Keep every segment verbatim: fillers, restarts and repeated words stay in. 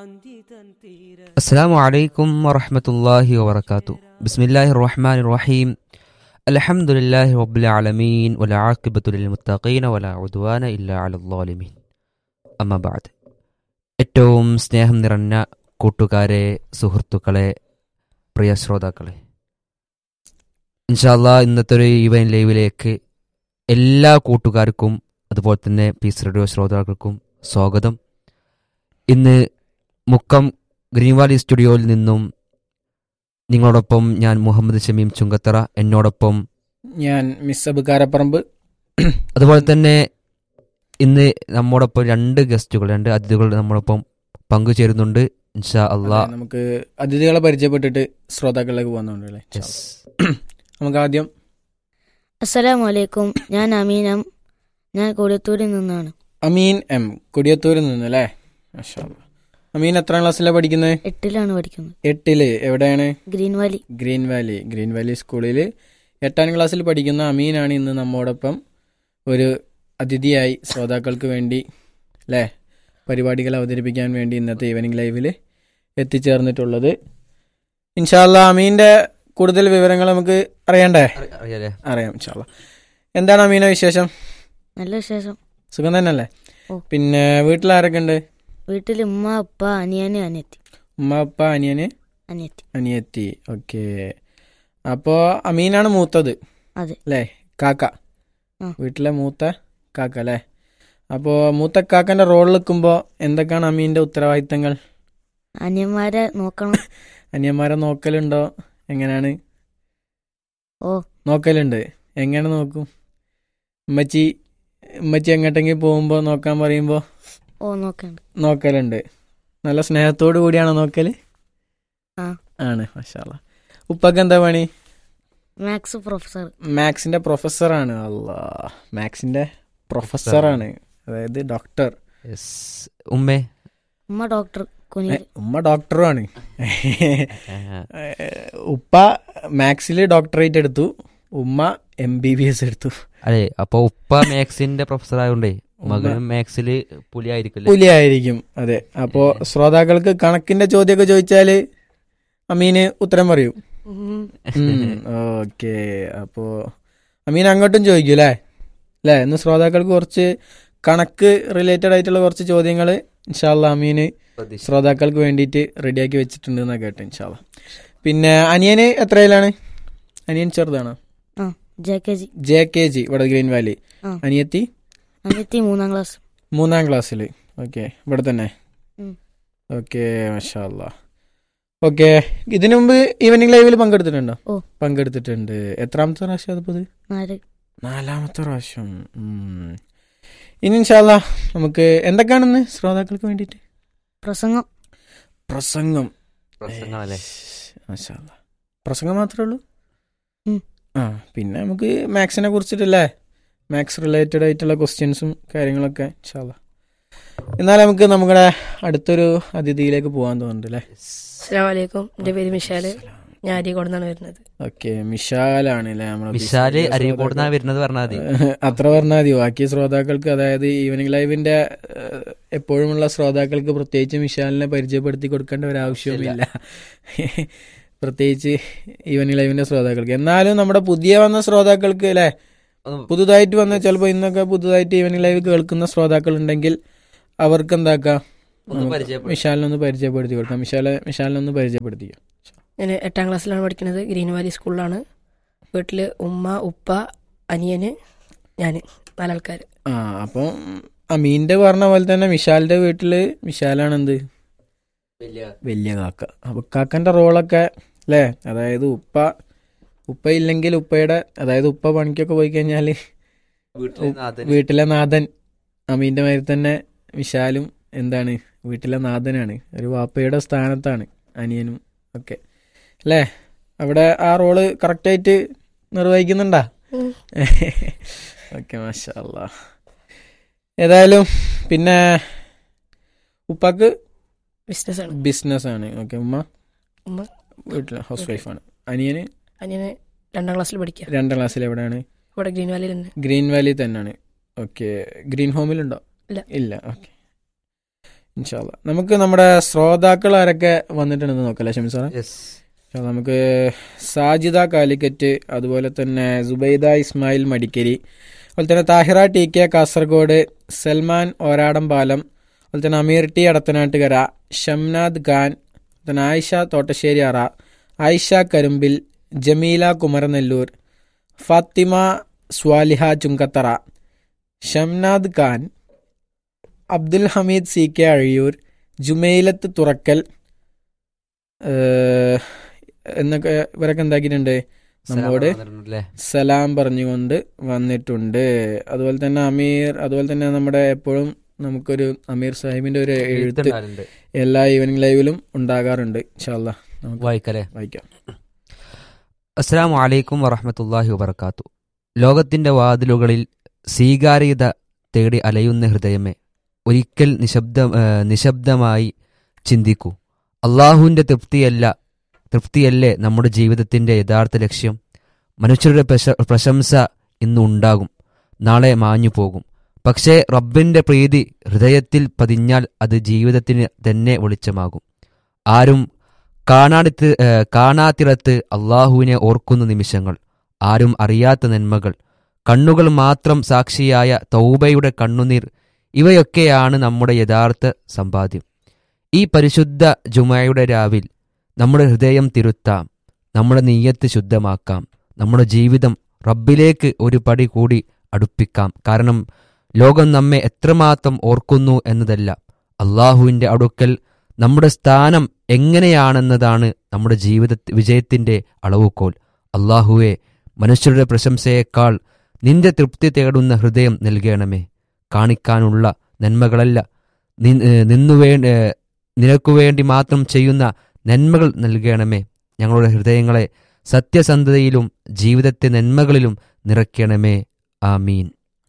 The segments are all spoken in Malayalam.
അസ്സലാമു അലൈക്കും വറഹ്മത്തുള്ളാഹി വബറകാതുഹു. ബിസ്മില്ലാഹിർ റഹ്മാനിർ റഹീം. അൽഹംദുലില്ലാഹി റബ്ബിൽ ആലമീൻ വൽ ആഖിബത്തു ലിൽ മുത്തഖീന വലാ ഉദ്വാന ഇല്ലാ അലൽ ളാലിമീൻ. അമ്മാ ബഅദ്. ഏറ്റവും സ്നേഹം നിറഞ്ഞ കൂട്ടുകാരെ, സുഹൃത്തുക്കളെ, പ്രിയ ശ്രോതാക്കളെ, ഇൻഷാ അല്ലാഹ് ഇന്നത്തെ ഒരു ഈവനിംഗ് ലൈവിലേക്ക് എല്ലാ കൂട്ടുകാർക്കും അതുപോലെ തന്നെ പീസ് റേഡിയോ ശ്രോതാക്കൾക്കും സ്വാഗതം. ഇന്ന് മുക്കം ഗ്രീൻ വാലി സ്റ്റുഡിയോയിൽ നിന്നും നിങ്ങളോടൊപ്പം ഞാൻ മുഹമ്മദ് ഷമീം ചുങ്കത്തറ, എന്നോടൊപ്പം ഞാൻ മിസ്സബ് കാരപ്പറമ്പ്. അതുപോലെ തന്നെ ഇന്ന് നമ്മോടൊപ്പം രണ്ട് ഗസ്റ്റുകൾ, രണ്ട് അതിഥികൾ നമ്മോടൊപ്പം പങ്കുചേരുന്നുണ്ട്. ഇൻഷാ അല്ലാഹ് നമുക്ക് അതിഥികളെ പരിചയപ്പെട്ടിട്ട് ശ്രോതാക്കളിലേക്ക് പോകുന്നുണ്ടല്ലേ. നമുക്ക് ആദ്യം അസ്സലാമു അലൈക്കും, ഞാൻ അമീൻ എം, ഞാൻ കൊടിയത്തൂരിൽ നിന്നാണ്. അമീൻ എം, കൊടിയത്തൂരിൽ നിന്ന് അല്ലേ. മാഷാ അല്ലാ. അമീൻ എത്രാം ക്ലാസ്സിലാണ് പഠിക്കുന്നത്? എട്ടിലാണ് പഠിക്കുന്നത്. എട്ടില്. എവിടെയാണ്? Green Valley. Green Valley green Valley സ്കൂളിൽ എട്ടാം ക്ലാസ്സിൽ പഠിക്കുന്ന അമീനാണ് ഇന്ന് നമ്മോടൊപ്പം ഒരു അതിഥിയായി ശ്രോതാക്കൾക്ക് വേണ്ടി അല്ലേ പരിപാടികൾ അവതരിപ്പിക്കാൻ വേണ്ടി ഇന്നത്തെ ഈവനിംഗ് ലൈവിൽ എത്തിച്ചേർന്നിട്ടുള്ളത്. ഇൻഷാ അല്ലാ അമീൻ്റെ കൂടുതൽ വിവരങ്ങൾ നമുക്ക് അറിയണ്ടേ? അറിയാം ഇൻഷാ അല്ലാ. എന്താണ് അമീന വിശേഷം? നല്ല വിശേഷം. സുഖം തന്നെയല്ലേ? ഓ. പിന്നെ വീട്ടിലാരൊക്കെ ഉണ്ട്? വീട്ടിൽ ഉമ്മ, ഉപ്പ, അനിയന്, അനിയത്തി. ഉമ്മ, ഉപ്പ, അനിയന്, അനിയത്തി. അനിയത്തി. ഓക്കെ. അപ്പോൾ അമീനാണ് മൂത്തത് അതെ അല്ലേ? കാക്ക, ആ. വീട്ടിലെ മൂത്ത കാക്ക അല്ലേ? അപ്പോൾ മൂത്ത കാക്കൻ്റെ റോളിൽ നിൽക്കുമ്പോൾ എന്തൊക്കെയാണ് അമീൻ്റെ ഉത്തരവാദിത്തങ്ങൾ? അനിയന്മാരെ നോക്കണം. അനിയന്മാരെ നോക്കലുണ്ടോ? എങ്ങനെയാണ്? ഓ. നോക്കലുണ്ട്. എങ്ങനെ നോക്കും? ഉമ്മച്ചി ഉമ്മച്ചി എങ്ങോട്ടെങ്കിൽ പോകുമ്പോൾ നോക്കാൻ പറയുമ്പോൾ ഓ നോക്കണ്ട്. നോക്കലുണ്ട്. നല്ല സ്നേഹത്തോടു കൂടിയാണോ നോക്കല്? ആ. ആണ്. മാഷാ അല്ലാ. ഉപ്പക്ക് എന്താ പണി? Maths professor. മാത്സിന്റെ പ്രൊഫസറാണ്. അല്ലാ, മാത്സിന്റെ പ്രൊഫസറാണ്, അതായത് ഡോക്ടർ. ഉമ്മേ? ഉമ്മ ഡോക്ടർ കുനിയിൽ. ഉമ്മ ഡോക്ടറുമാണ്. ഉപ്പ മാത്സിൽ ഡോക്ടറേറ്റ് എടുത്തു, ഉമ്മ എം ബി ബി എസ് എടുത്തു. അതെ, അപ്പൊ ഉപ്പ മാത്സിന്റെ പ്രൊഫസർ ആയതുകൊണ്ടേ മകനും മാത്സില് പുലിയായിരിക്കും. പുലിയായിരിക്കും. അതെ. അപ്പോ ശ്രോതാക്കൾക്ക് കണക്കിന്റെ ചോദ്യമൊക്കെ ചോദിച്ചാല് അമീന് ഉത്തരം പറയും. ഓക്കെ. അപ്പോ അമീൻ അങ്ങോട്ടും ചോദിക്കും അല്ലേ? അല്ലേ? ഇന്ന് ശ്രോതാക്കൾക്ക് കുറച്ച് കണക്ക് റിലേറ്റഡ് ആയിട്ടുള്ള കുറച്ച് ചോദ്യങ്ങൾ ഇൻഷാ അല്ലാ അമീന് ശ്രോതാക്കൾക്ക് വേണ്ടിയിട്ട് റെഡിയാക്കി വെച്ചിട്ടുണ്ട് എന്നാ കേട്ടെ. ഇൻഷാ അല്ലാ. പിന്നെ അനിയന് എത്രയിലാണ്? അനിയൻ ചെറുതാണോ? J K G. J K G ഇവിടെ ഗ്രീൻ വാലി. അനിയത്തി? അനിയത്തി മൂന്നാം ക്ലാസ്. മൂന്നാം ക്ലാസ്സിൽ. ഓക്കെ. ഇവിടെ തന്നെ. ഓക്കെ. മാഷാ അല്ലാ. ഓക്കെ. ഇതിനു മുമ്പ് ഈവനിംഗ് ലൈവിൽ പങ്കെടുത്തിട്ടുണ്ടോ? ഓ, പങ്കെടുത്തിട്ടുണ്ട്. എത്രാമത്തെ പ്രാവശ്യം അതിപ്പോ? നാല്. നാലാമത്തെ പ്രാവശ്യം. ഇനി ഇൻഷാ അല്ലാ നമുക്ക് എന്തൊക്കെയാണെന്ന് ശ്രോതാക്കൾക്ക് വേണ്ടിയിട്ട്? പ്രസംഗം. പ്രസംഗം. പ്രസംഗമല്ലേ? മാഷാ അല്ലാ. പ്രസംഗം മാത്രമേ ഉള്ളൂ? ആ, പിന്നെ നമുക്ക് മാത്സിനെ കുറിച്ചിട്ടല്ലേ, മാത്സ് റിലേറ്റഡ് ആയിട്ടുള്ള ക്വസ്റ്റ്യൻസും കാര്യങ്ങളൊക്കെ ഇൻഷാ അല്ലാ. എന്നാൽ നമുക്ക് നമ്മുടെ അടുത്തൊരു അതിഥിയിലേക്ക് പോകാൻ തോന്നുന്നുണ്ട് അല്ലേ? അസ്സലാമു അലൈക്കും, എൻ്റെ പേര് മിഷാല്, ഞാൻ അരീക്കോടുന്നാണ് വരുന്നത്. ഓക്കെ. മിഷാലാണ് അല്ലേ? നമ്മളെ മിഷാല് അരീക്കോടുന്നാ വരുന്നത് പറഞ്ഞാൽ മതി. അത്ര പറഞ്ഞാൽ മതി. ബാക്കി ശ്രോതാക്കൾക്ക്, അതായത് ഈവനിംഗ് ലൈവിന്റെ എപ്പോഴുമുള്ള ശ്രോതാക്കൾക്ക് പ്രത്യേകിച്ച് മിഷാലിനെ പരിചയപ്പെടുത്തി കൊടുക്കേണ്ട ഒരു ആവശ്യവുമില്ല, പ്രത്യേകിച്ച് ഈവനിംഗ് ലൈവിന്റെ ശ്രോതാക്കൾക്ക്. എന്നാലും നമ്മുടെ പുതിയ വന്ന ശ്രോതാക്കൾക്ക് അല്ലേ, പുതുതായിട്ട് വന്ന, ചിലപ്പോൾ ഇന്നൊക്കെ പുതുതായിട്ട് ഈവനിംഗ് ലൈവ് കേൾക്കുന്ന ശ്രോതാക്കൾ ഉണ്ടെങ്കിൽ അവർക്ക് എന്താക്കാം, മിഷാലിനൊന്ന് പരിചയപ്പെടുത്തി കൊടുക്കാം. മിഷാലെ മിഷാലിനൊന്ന് പരിചയപ്പെടുത്തിക്കാം. ഞാൻ എട്ടാം ക്ലാസ്സിലാണ് പഠിക്കുന്നത്, ഗ്രീൻ വാലി സ്കൂളിലാണ്. വീട്ടിൽ ഉമ്മ, ഉപ്പ, അനിയന്, ഞാൻ, നാലാൾക്കാർ. ആ, അപ്പം അമീൻ്റെ പറഞ്ഞ പോലെ തന്നെ മിഷാലിന്റെ വീട്ടില് മിഷാലാണ് എന്ത്, വലിയ കാക്ക. അപ്പൊ കാക്കന്റെ റോളൊക്കെ അല്ലേ, അതായത് ഉപ്പ ഉപ്പ ഇല്ലെങ്കിൽ ഉപ്പയുടെ, അതായത് ഉപ്പ പണിക്കൊക്കെ പോയി കഴിഞ്ഞാല് വീട്ടിലെ നാഥൻ. അമീന്റെ മാതിരി തന്നെ വിശാലും എന്താണ്, വീട്ടിലെ നാഥനാണ്. ഒരു വാപ്പയുടെ സ്ഥാനത്താണ് അനിയനും ഒക്കെ അല്ലേ? അവിടെ ആ റോള് കറക്റ്റായിട്ട് നിർവഹിക്കുന്നുണ്ടാ? ഓക്കെ. മാഷാ അല്ലാ. ഏതായാലും പിന്നെ ഉപ്പാക്ക് ബിസിനസ്സാണ്. ബിസിനസ്സാണ്. ഓക്കെ. ഉമ്മ ഉമ്മ വീട്ടിലെ ഹൗസ് വൈഫാണ്. അനിയന് അനിയന് രണ്ടാം ക്ലാസ്സിൽ പഠിക്കുക. രണ്ടാം ക്ലാസ്സിൽ. എവിടെയാണ്? ഇവിടെ ഗ്രീൻ വാലിയിൽ തന്നെ. ഗ്രീൻ വാലി തന്നെയാണ്. ഓക്കെ. ഗ്രീൻ ഹോമിലുണ്ടോ? ഇല്ല. ഇല്ല. ഓക്കെ. ഇൻഷാ അല്ലാ. നമുക്ക് നമ്മുടെ ശ്രോതാക്കൾ ആരൊക്കെ വന്നിട്ടുണ്ടെന്ന് നോക്കല്ലേ ഷമീർ സാറേ? യെസ്. ഇൻഷാ അല്ലാ. നമുക്ക് സാജിദ കാലിക്കറ്റ്, അതുപോലെ തന്നെ സുബൈദ ഇസ്മായിൽ മടിക്കരി, അതുപോലെ തന്നെ താഹിറ ടി കെ കാസർഗോഡ്, സൽമാൻ ഓരാടംപാലം, അതുപോലെ തന്നെ അമീർ ടി അടത്തനാട്ടുകര, ഷംനാദ് ഖാൻ, പിന്നെ ആയിഷ തോട്ടശ്ശേരി അറ, ആയിഷ കരുമ്പിൽ, ജമീല കുമരനെല്ലൂർ, ഫാത്തിമ സ്വാലിഹ ചുങ്കത്തറ, ഷംനാദ് ഖാൻ, അബ്ദുൽ ഹമീദ് സി കെ അഴിയൂർ, ജുമൈലത്ത് തുറക്കൽ ഏഹ്, എന്നൊക്കെ ഇവരൊക്കെ എന്താക്കിയിട്ടുണ്ട്, നമ്മോട് വന്നിട്ടുണ്ടല്ലേ? സലാം പറഞ്ഞുകൊണ്ട് വന്നിട്ടുണ്ട്. അതുപോലെ തന്നെ അമീർ, അതുപോലെ തന്നെ നമ്മുടെ എപ്പോഴും നമുക്കൊരു അമീർ സാഹിബിന്റെ ഒരു എഴുത്ത് എഴുത്തുണ്ടാവലുണ്ട്. എല്ലാ ഈവനിങ് ലൈവിലും ഉണ്ടാകാറുണ്ട്. ഇൻഷാ അല്ലാ നമുക്ക് വായിക്കല്ലേ? വായിക്കാം. അസ്സലാമു അലൈക്കും വറഹ്മത്തുള്ളാഹി വബറകാത്തു. ലോകത്തിന്റെ വാതിലുകളിൽ സ്വീകാര്യത തേടി അലയുന്ന ഹൃദയമേ, ഒരിക്കൽ നിശബ്ദ ഏ, നിശബ്ദമായി ചിന്തിക്കൂ. അള്ളാഹുവിൻ്റെ തൃപ്തിയല്ല തൃപ്തിയല്ലേ നമ്മുടെ ജീവിതത്തിന്റെ യഥാർത്ഥ ലക്ഷ്യം? മനുഷ്യരുടെ പ്രശ- പ്രശംസ ഇന്നുണ്ടാകും, നാളെ മാഞ്ഞു പോകും. പക്ഷേ റബ്ബിന്റെ പ്രീതി ഹൃദയത്തിൽ പതിഞ്ഞാൽ അത് ജീവിതത്തിന് തന്നെ വെളിച്ചമാകും. ആരും കാണാത്തി ഏ, കാണാത്തിടത്ത് അള്ളാഹുവിനെ ഓർക്കുന്ന നിമിഷങ്ങൾ, ആരും അറിയാത്ത നന്മകൾ, കണ്ണുകൾ മാത്രം സാക്ഷിയായ തൗബയുടെ കണ്ണുനീർ, ഇവയൊക്കെയാണ് നമ്മുടെ യഥാർത്ഥ സമ്പാദ്യം. ഈ പരിശുദ്ധ ജുമയുടെ രാവിൽ നമ്മുടെ ഹൃദയം തിരുത്താം, നമ്മുടെ നീയത്ത് ശുദ്ധമാക്കാം, നമ്മുടെ ജീവിതം റബ്ബിലേക്ക് ഒരു പടി കൂടി അടുപ്പിക്കാം. കാരണം ലോകം നമ്മെ എത്രമാത്രം ഓർക്കുന്നു എന്നതല്ല, അള്ളാഹുവിൻ്റെ അടുക്കൽ നമ്മുടെ സ്ഥാനം എങ്ങനെയാണെന്നതാണ് നമ്മുടെ ജീവിത വിജയത്തിൻ്റെ അളവുകോൽ. അള്ളാഹുവെ, മനുഷ്യരുടെ പ്രശംസയേക്കാൾ നിന്റെ തൃപ്തി തേടുന്ന ഹൃദയം നൽകണമേ. കാണിക്കാനുള്ള നന്മകളല്ല, നിന്നു വേ നിനക്കു വേണ്ടി മാത്രം ചെയ്യുന്ന നന്മകൾ നൽകണമേ. ഞങ്ങളുടെ ഹൃദയങ്ങളെ സത്യസന്ധതയിലും ജീവിതത്തെ നന്മകളിലും നിറയ്ക്കണമേ. ആമീൻ.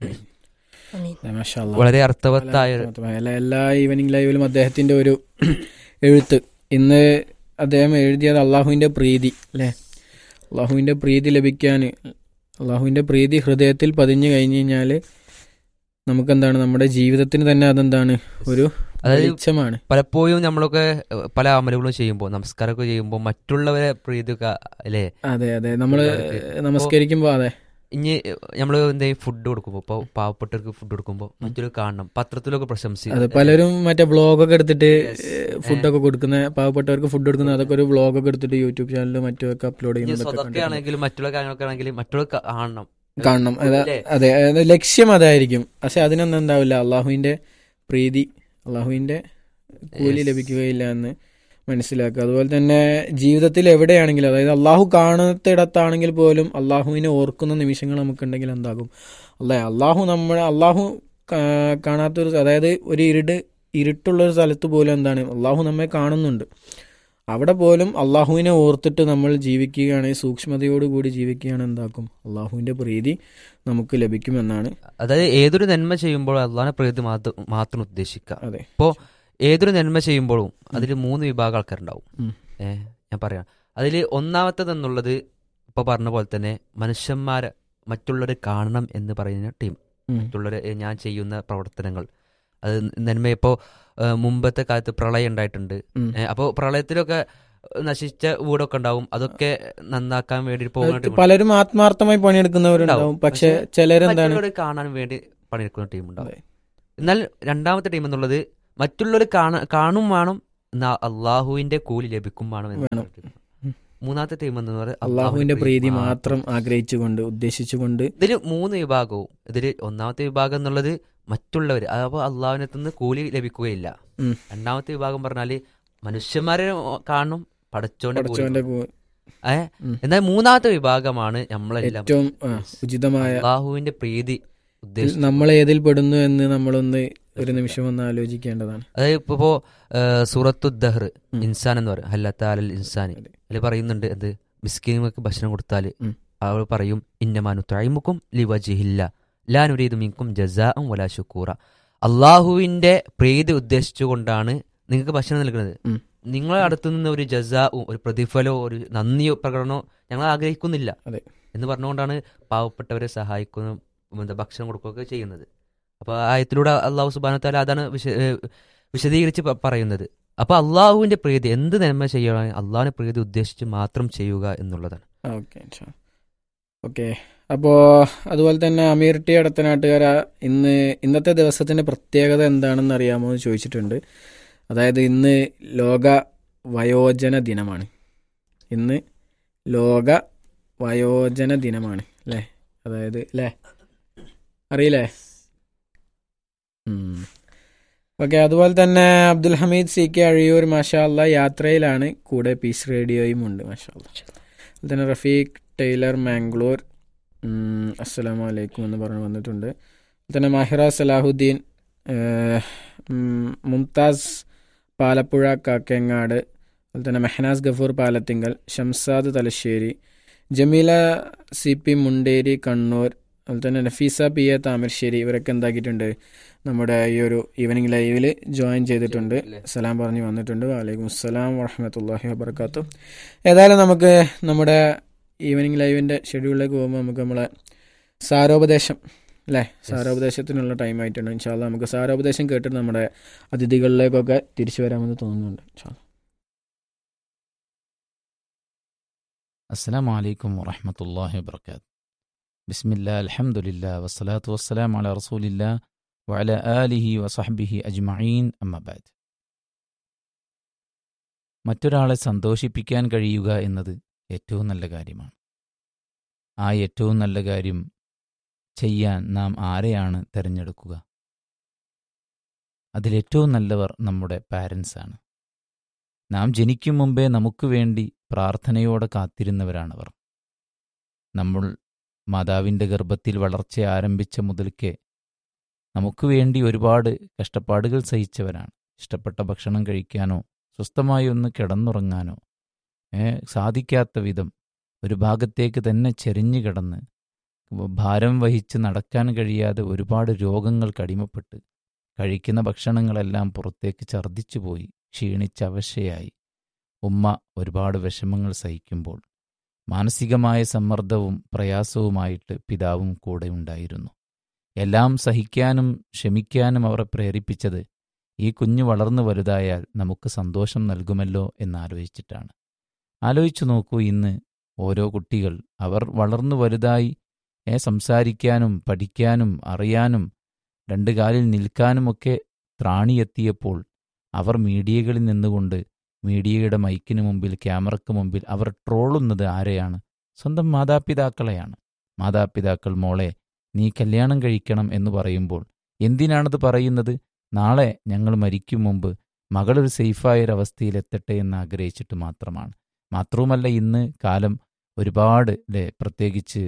ആമീൻ. മാഷാ അല്ലാ. വളരെ അർത്ഥവത്തായ എല്ലാ എല്ലാ ഈവനിങ് ലൈവിലും അദ്ദേഹത്തിന്റെ ഒരു എഴുത്ത്, ഇന്ന് അദ്ദേഹം എഴുതിയത് അള്ളാഹുവിന്റെ പ്രീതി അല്ലേ? അള്ളാഹുവിന്റെ പ്രീതി ലഭിക്കാൻ, അള്ളാഹുവിന്റെ പ്രീതി ഹൃദയത്തിൽ പതിഞ്ഞു കഴിഞ്ഞു കഴിഞ്ഞാൽ നമുക്കെന്താണ്, നമ്മുടെ ജീവിതത്തിന് തന്നെ അതെന്താണ്, ഒരു അതായത് വെളിച്ചമാണ്. പലപ്പോഴും നമ്മളൊക്കെ പല അമലുകളും ചെയ്യുമ്പോൾ, നമസ്കാരമൊക്കെ ചെയ്യുമ്പോൾ മറ്റുള്ളവരെ പ്രീതി അല്ലേ? അതെ അതെ, നമ്മള് നമസ്കരിക്കുമ്പോ അതെ ഇനി നമ്മൾ എന്തെങ്കിലും ഫുഡ് കൊടുക്കുമ്പോൾ, ഇപ്പോൾ പാവപ്പെട്ടവർക്ക് ഫുഡ് കൊടുക്കുമ്പോൾ മറ്റൊരു കാണണം, പത്രത്തിലൊക്കെ പ്രശംസിക്കും. അതെ, പലരും മറ്റേ വ്ളോഗൊക്കെ എടുത്തിട്ട് ഫുഡൊക്കെ കൊടുക്കുന്ന, പാവപ്പെട്ടവർക്ക് ഫുഡ് കൊടുക്കുന്ന, അതൊക്കെ ഒരു വ്ളോഗൊക്കെ എടുത്തിട്ട് യൂട്യൂബ് ചാനലിൽ മറ്റൊക്കെ അപ്ലോഡ് ചെയ്യുന്നതൊക്കെ സ്വതൊക്കെ ആണെങ്കിലും മറ്റുള്ള കാര്യങ്ങളൊക്കെ ആണെങ്കിലും മറ്റുള്ള കാണണം കാണണം. അതെ, ലക്ഷ്യം അതായിരിക്കും. പക്ഷെ അതിനൊന്നും എന്താവില്ല, അള്ളാഹുവിന്റെ പ്രീതി, അള്ളാഹുവിന്റെ കൂലി ലഭിക്കുകയില്ല എന്ന് മനസ്സിലാക്കുക. അതുപോലെ തന്നെ ജീവിതത്തിൽ എവിടെയാണെങ്കിലും, അതായത് അള്ളാഹു കാണത്തിടത്താണെങ്കിൽ പോലും അള്ളാഹുവിനെ ഓർക്കുന്ന നിമിഷങ്ങൾ നമുക്കുണ്ടെങ്കിൽ എന്താകും, അല്ലേ? അള്ളാഹു നമ്മളെ, അള്ളാഹു കാണാത്തൊരു, അതായത് ഒരു ഇരുട് ഇരുട്ടുള്ളൊരു സ്ഥലത്ത് പോലും എന്താണ്, അള്ളാഹു നമ്മെ കാണുന്നുണ്ട്. അവിടെ പോലും അള്ളാഹുവിനെ ഓർത്തിട്ട് നമ്മൾ ജീവിക്കുകയാണെങ്കിൽ, സൂക്ഷ്മതയോടുകൂടി ജീവിക്കുകയാണ്, എന്താക്കും, അള്ളാഹുവിന്റെ പ്രീതി നമുക്ക് ലഭിക്കുമെന്നാണ്. അതായത് ഏതൊരു നന്മ ചെയ്യുമ്പോഴും അള്ളാഹിന്റെ പ്രീതി മാത്രം ഉദ്ദേശിക്കുക. അതെ, ഇപ്പോൾ ഏതൊരു നന്മ ചെയ്യുമ്പോഴും അതിൽ മൂന്ന് വിഭാഗം ആൾക്കാരുണ്ടാവും. ഏഹ് ഞാൻ പറയാം, അതിൽ ഒന്നാമത്തേതെന്നുള്ളത് ഇപ്പോൾ പറഞ്ഞ പോലെ തന്നെ മനുഷ്യന്മാരെ മറ്റുള്ളവരെ കാണണം എന്ന് പറയുന്ന ടീം, മറ്റുള്ളവരെ ഞാൻ ചെയ്യുന്ന പ്രവർത്തനങ്ങൾ അത് നന്മ. ഇപ്പോൾ മുമ്പത്തെ കാലത്ത് പ്രളയം ഉണ്ടായിട്ടുണ്ട്. അപ്പോൾ പ്രളയത്തിലൊക്കെ നശിച്ച വീടൊക്കെ ഉണ്ടാവും, അതൊക്കെ നന്നാക്കാൻ വേണ്ടി പോകുന്ന പലരും ആത്മാർത്ഥമായി പണിയെടുക്കുന്നവരുണ്ടാവും. പക്ഷെ ചിലരെന്താണ് കാണാൻ വേണ്ടി പണിയെടുക്കുന്ന ടീം ഉണ്ടാവും. എന്നാൽ രണ്ടാമത്തെ ടീം എന്നുള്ളത് മറ്റുള്ളവർ കാണാ കാണും വേണം, എന്നാൽ അള്ളാഹുവിന്റെ കൂലി ലഭിക്കും വേണം. മൂന്നാമത്തെ ടീം എന്ന് പറയുന്നത് അള്ളാഹുവിന്റെ പ്രീതി മാത്രം ആഗ്രഹിച്ചുകൊണ്ട്, ഉദ്ദേശിച്ചുകൊണ്ട്. ഇതിൽ മൂന്ന് വിഭാഗവും. ഇതിൽ ഒന്നാമത്തെ വിഭാഗം എന്നുള്ളത് മറ്റുള്ളവർ, അപ്പോൾ അള്ളാഹുവിനകത്തുനിന്ന് കൂലി ലഭിക്കുകയില്ല. രണ്ടാമത്തെ വിഭാഗം പറഞ്ഞാല് മനുഷ്യന്മാരെ കാണും, പടച്ചോന്റെ ഏഹ് എന്നാൽ മൂന്നാമത്തെ വിഭാഗമാണ് നമ്മളെല്ലാം ഏറ്റവും ഉചിതമായ അള്ളാഹുവിന്റെ പ്രീതി ഉദ്ദേശിച്ച് നമ്മൾ ഏതിൽ പെടുന്നു എന്ന് നമ്മളൊന്ന് ഒരു നിമിഷം ഒന്ന് ആലോചിക്കേണ്ടതാണ്. അതായത് ഇപ്പോ സൂറത്തു ദഹ്ർ ഇൻസാൻ എന്ന് പറയും, ഹല്ലത്താലൽ ഇൻസാനി, അതിൽ പറയുന്നുണ്ട് എന്ത്, മിസ്കീനുകൾക്ക് ഭക്ഷണം കൊടുത്താൽ അവർ പറയും ഇന്നമാനു തൈമുക്കും ലിവജിഹില്ല ലാ നുരീദു മിൻകും ജസാഅൻ വലാ ശുക്കൂറ. അള്ളാഹുവിന്റെ പ്രീതി ഉദ്ദേശിച്ചുകൊണ്ടാണ് നിങ്ങൾക്ക് ഭക്ഷണം നൽകുന്നത്. നിങ്ങളെ അടുത്തു നിന്ന് ഒരു ജസാവും ഒരു പ്രതിഫലമോ ഒരു നന്ദിയോ പ്രകടനമോ ഞങ്ങൾ ആഗ്രഹിക്കുന്നില്ല എന്ന് പറഞ്ഞുകൊണ്ടാണ് പാവപ്പെട്ടവരെ സഹായിക്കുന്ന ഭക്ഷണം കൊടുക്കുകയൊക്കെ ചെയ്യുന്നത്. അപ്പോൾ ആയത്തിലൂടെ അള്ളാഹു സുബ്ഹാനഹു വ തആല അതാണ് വിശദീകരിച്ച് പ- പറയുന്നത്. അപ്പൊ അള്ളാഹുവിന്റെ പ്രീതി, എന്ത് നന്മ ചെയ്യണം അള്ളാഹിന്റെ പ്രീതി ഉദ്ദേശിച്ച് മാത്രം ചെയ്യുക എന്നുള്ളതാണ്. ഓക്കെ ഓക്കെ അപ്പോൾ അതുപോലെ തന്നെ അമീർ ടി അടുത്തനാട്ടുകാര, ഇന്ന് ഇന്നത്തെ ദിവസത്തിന്റെ പ്രത്യേകത എന്താണെന്ന് അറിയാമോ എന്ന് ചോദിച്ചിട്ടുണ്ട്. അതായത് ഇന്ന് ലോക വയോജന ദിനമാണ്. ഇന്ന് ലോക വയോജന ദിനമാണ് അല്ലേ? അതായത് അല്ലേ, അറിയില്ലേ? ഓക്കെ. അതുപോലെ തന്നെ അബ്ദുൽ ഹമീദ് സി കെ അഴിയൂർ മാഷാ അല്ലാ യാത്രയിലാണ്, കൂടെ പീസ് റേഡിയോയും ഉണ്ട് മാഷാ അല്ലാ. അതുപോലെ തന്നെ റഫീഖ് ടൈലർ മാംഗ്ലൂർ അസ്സലാമു അലൈക്കും എന്ന് പറഞ്ഞു വന്നിട്ടുണ്ട്. അതുപോലെ തന്നെ മാഹിറ സലാഹുദ്ദീൻ, മുംതാസ് പാലപ്പുഴ കാക്കങ്ങാട്, അതുപോലെ തന്നെ മെഹനാസ് ഗഫൂർ പാലത്തിങ്കൽ, ഷംസാദ് തലശ്ശേരി, ജമീല സി പി മുണ്ടേരി കണ്ണൂർ, അതുപോലെ തന്നെ നഫീസ പി എ താമരശ്ശേരി, ഇവരൊക്കെ എന്താക്കിയിട്ടുണ്ട്, നമ്മുടെ ഈ ഒരു ഈവനിങ് ലൈവിൽ ജോയിൻ ചെയ്തിട്ടുണ്ട്. സലാം പറഞ്ഞു വന്നിട്ടുണ്ട്. വലൈക്കും അസ്സലാം വറഹ്മത്തുള്ളാഹി വബറകാതുഹു. ഏതായാലും നമുക്ക് നമ്മുടെ ഈവനിങ് ലൈവിൻ്റെ ഷെഡ്യൂളിലേക്ക് പോകുമ്പോൾ നമുക്ക് നമ്മളെ സാരോപദേശം അല്ലേ, സാരോപദേശത്തിനുള്ള ടൈം ആയിട്ടുണ്ട്. ഇൻഷാ അല്ലാ നമുക്ക് സാരോപദേശം കേട്ടിട്ട് നമ്മുടെ അതിഥികളിലേക്കൊക്കെ തിരിച്ചു വരാമെന്ന് തോന്നുന്നുണ്ട്. ഇൻഷാ അല്ലാ. അസ്സലാമു അലൈക്കും വറഹ്മത്തുള്ളാഹി വബറകാതുഹു. ബിസ്മില്ലാ അൽഹംദുലില്ലാ വസ്സലാത്തു വസ്സലാമു അലാ റസൂലില്ലാ വഅലാ ആലിഹി വസഹ്ബിഹി അജ്മഈൻ, അമ്മാ ബഅദ്. മറ്റൊരാളെ സന്തോഷിപ്പിക്കാൻ കഴിയുക എന്നത് ഏറ്റവും നല്ല കാര്യമാണ്. ആ ഏറ്റവും നല്ല കാര്യം ചെയ്യാൻ നാം ആരെയാണ് തിരഞ്ഞെടുക്കുക? അതിലേറ്റവും നല്ലവർ നമ്മുടെ പാരൻസാണ്. നാം ജനിക്കും മുമ്പേ നമുക്ക് വേണ്ടി പ്രാർത്ഥനയോടെ കാത്തിരുന്നവരാണവർ. നമ്മൾ മാതാവിൻ്റെ ഗർഭത്തിൽ വളർച്ച ആരംഭിച്ച മുതൽക്കേ നമുക്ക് വേണ്ടി ഒരുപാട് കഷ്ടപ്പാടുകൾ സഹിച്ചവരാണ്. ഇഷ്ടപ്പെട്ട ഭക്ഷണം കഴിക്കാനോ സ്വസ്ഥമായി ഒന്ന് കിടന്നുറങ്ങാനോ ഏ സാധിക്കാത്ത വിധം ഒരു ഭാഗത്തേക്ക് തന്നെ ചെരിഞ്ഞു കിടന്ന് ഭാരം വഹിച്ച് നടക്കാൻ കഴിയാതെ ഒരുപാട് രോഗങ്ങൾക്ക് അടിമപ്പെട്ട് കഴിക്കുന്ന ഭക്ഷണങ്ങളെല്ലാം പുറത്തേക്ക് ഛർദ്ദിച്ചു പോയി ക്ഷീണിച്ചവശയായി ഉമ്മ ഒരുപാട് വിഷമങ്ങൾ സഹിക്കുമ്പോൾ മാനസികമായ സമ്മർദ്ദവും പ്രയാസവുമായിട്ട് പിതാവും കൂടെ ഉണ്ടായിരുന്നു. എല്ലാം സഹിക്കാനും ക്ഷമിക്കാനും അവരെ പ്രേരിപ്പിച്ചത് ഈ കുഞ്ഞ് വളർന്നു വലുതായാൽ നമുക്ക് സന്തോഷം നൽകുമല്ലോ എന്നാലോചിച്ചിട്ടാണ്. ആലോചിച്ചു നോക്കൂ, ഇന്ന് ഓരോ കുട്ടികൾ അവർ വളർന്നു വലുതായി ഏ സംസാരിക്കാനും പഠിക്കാനും അറിയാനും രണ്ട് കാലിൽ നിൽക്കാനുമൊക്കെ ത്രാണിയെത്തിയപ്പോൾ അവർ മീഡിയകളിൽ നിന്നുകൊണ്ട് മീഡിയയുടെ മൈക്കിന് മുമ്പിൽ ക്യാമറയ്ക്ക് മുമ്പിൽ അവർ ട്രോളുന്നത് ആരെയാണ്? സ്വന്തം മാതാപിതാക്കളെയാണ്. മാതാപിതാക്കൾ മോളെ നീ കല്യാണം കഴിക്കണം എന്ന് പറയുമ്പോൾ എന്തിനാണത് പറയുന്നത്? നാളെ ഞങ്ങൾ മരിക്കും മുമ്പ് മകളൊരു സേഫായൊരവസ്ഥയിലെത്തട്ടെ എന്ന് ആഗ്രഹിച്ചിട്ട് മാത്രമാണ്. മാത്രവുമല്ല, ഇന്ന് കാലം ഒരുപാട് അല്ലേ, പ്രത്യേകിച്ച്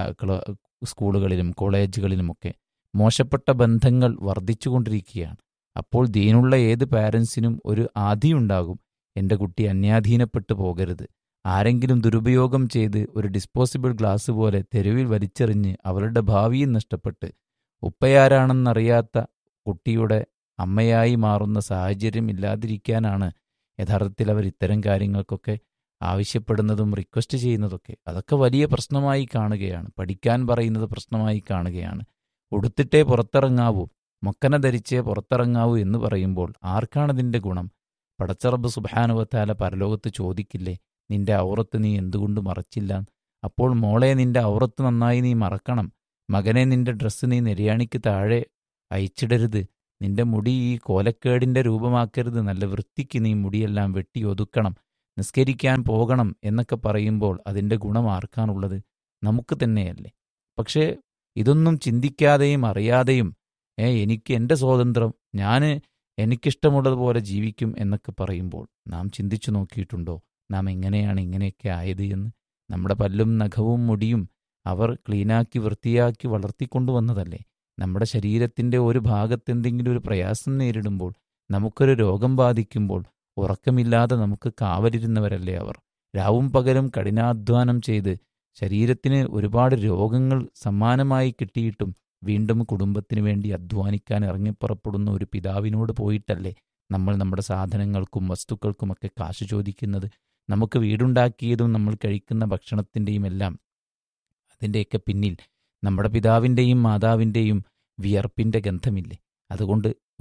സ്കൂളുകളിലും കോളേജുകളിലുമൊക്കെ മോശപ്പെട്ട ബന്ധങ്ങൾ വർദ്ധിച്ചുകൊണ്ടിരിക്കുകയാണ്. അപ്പോൾ ദീനുള്ള ഏത് പാരൻസിനും ഒരു ആധിയുണ്ടാകും, എൻ്റെ കുട്ടി അന്യാധീനപ്പെട്ടു പോകരുത്. ആരെങ്കിലും ദുരുപയോഗം ചെയ്ത് ഒരു ഡിസ്പോസിബിൾ ഗ്ലാസ് പോലെ തെരുവിൽ വലിച്ചെറിഞ്ഞ് അവളുടെ ഭാവിയും നഷ്ടപ്പെട്ട് ഉപ്പയാരാണെന്നറിയാത്ത കുട്ടിയുടെ അമ്മയായി മാറുന്ന സാഹചര്യം ഇല്ലാതിരിക്കാനാണ് യഥാർത്ഥത്തിൽ അവർ ഇത്തരം കാര്യങ്ങൾക്കൊക്കെ ആവശ്യപ്പെടുന്നതും റിക്വസ്റ്റ് ചെയ്യുന്നതൊക്കെ. അതൊക്കെ വലിയ പ്രശ്നമായി കാണുകയാണ്. പഠിക്കാൻ പറയുന്നത് പ്രശ്നമായി കാണുകയാണ്. ഉടുത്തിട്ടേ പുറത്തിറങ്ങാവൂ, മൊക്കന ധരിച്ചേ പുറത്തിറങ്ങാവൂ എന്ന് പറയുമ്പോൾ ആർക്കാണതിൻ്റെ ഗുണം? പടച്ചറബ് സുബ്ഹാനഹു വ തആല പരലോകത്ത് ചോദിക്കില്ലേ, നിന്റെ ഔറത്ത് നീ എന്തുകൊണ്ട് മറച്ചില്ല? അപ്പോൾ മോളെ നിന്റെ ഔറത്ത് നന്നായി നീ മറക്കണം. മകനെ നിന്റെ ഡ്രസ്സ് നീ നെര്യാണിക്ക് താഴെ അയച്ചിടരുത്. നിന്റെ മുടി ഈ കോലക്കേടിൻ്റെ രൂപമാക്കരുത്. നല്ല വൃത്തിക്ക് നീ മുടിയെല്ലാം വെട്ടി ഒതുക്കണം. നിസ്കരിക്കാൻ പോകണം എന്നൊക്കെ പറയുമ്പോൾ അതിൻ്റെ ഗുണം ആർക്കാണുള്ളത്? നമുക്ക് തന്നെയല്ലേ. പക്ഷേ ഇതൊന്നും ചിന്തിക്കാതെയും അറിയാതെയും ഏ എനിക്ക് എൻ്റെ സ്വാതന്ത്ര്യം, ഞാൻ എനിക്കിഷ്ടമുള്ളതുപോലെ ജീവിക്കും എന്നൊക്കെ പറയുമ്പോൾ നാം ചിന്തിച്ചു നോക്കിയിട്ടുണ്ടോ നാം എങ്ങനെയാണ് ഇങ്ങനെയൊക്കെ ആയത് എന്ന്? നമ്മുടെ പല്ലും നഖവും മുടിയും അവർ ക്ലീനാക്കി വൃത്തിയാക്കി വളർത്തിക്കൊണ്ടുവന്നതല്ലേ. നമ്മുടെ ശരീരത്തിൻ്റെ ഒരു ഭാഗത്ത് എന്തെങ്കിലും ഒരു പ്രയാസം നേരിടുമ്പോൾ, നമുക്കൊരു രോഗം ബാധിക്കുമ്പോൾ ഉറക്കമില്ലാതെ നമുക്ക് കാവലിരുന്നവരല്ലേ അവർ. രാവും പകലും കഠിനാധ്വാനം ചെയ്ത് ശരീരത്തിന് ഒരുപാട് രോഗങ്ങൾ സമ്മാനമായി കിട്ടിയിട്ടും വീണ്ടും കുടുംബത്തിന് വേണ്ടി അധ്വാനിക്കാൻ ഇറങ്ങിപ്പുറപ്പെടുന്ന ഒരു പിതാവിനോട് പോയിട്ടല്ലേ നമ്മൾ നമ്മുടെ സാധനങ്ങൾക്കും വസ്തുക്കൾക്കുമൊക്കെ കാശ് ചോദിക്കുന്നത്? നമുക്ക് വീടുണ്ടാക്കിയതും നമ്മൾ കഴിക്കുന്ന ഭക്ഷണത്തിൻ്റെയും എല്ലാം അതിൻ്റെയൊക്കെ പിന്നിൽ നമ്മുടെ പിതാവിൻ്റെയും മാതാവിൻ്റെയും വിയർപ്പിൻ്റെ ഗന്ധമില്ലേ? അതുകൊണ്ട്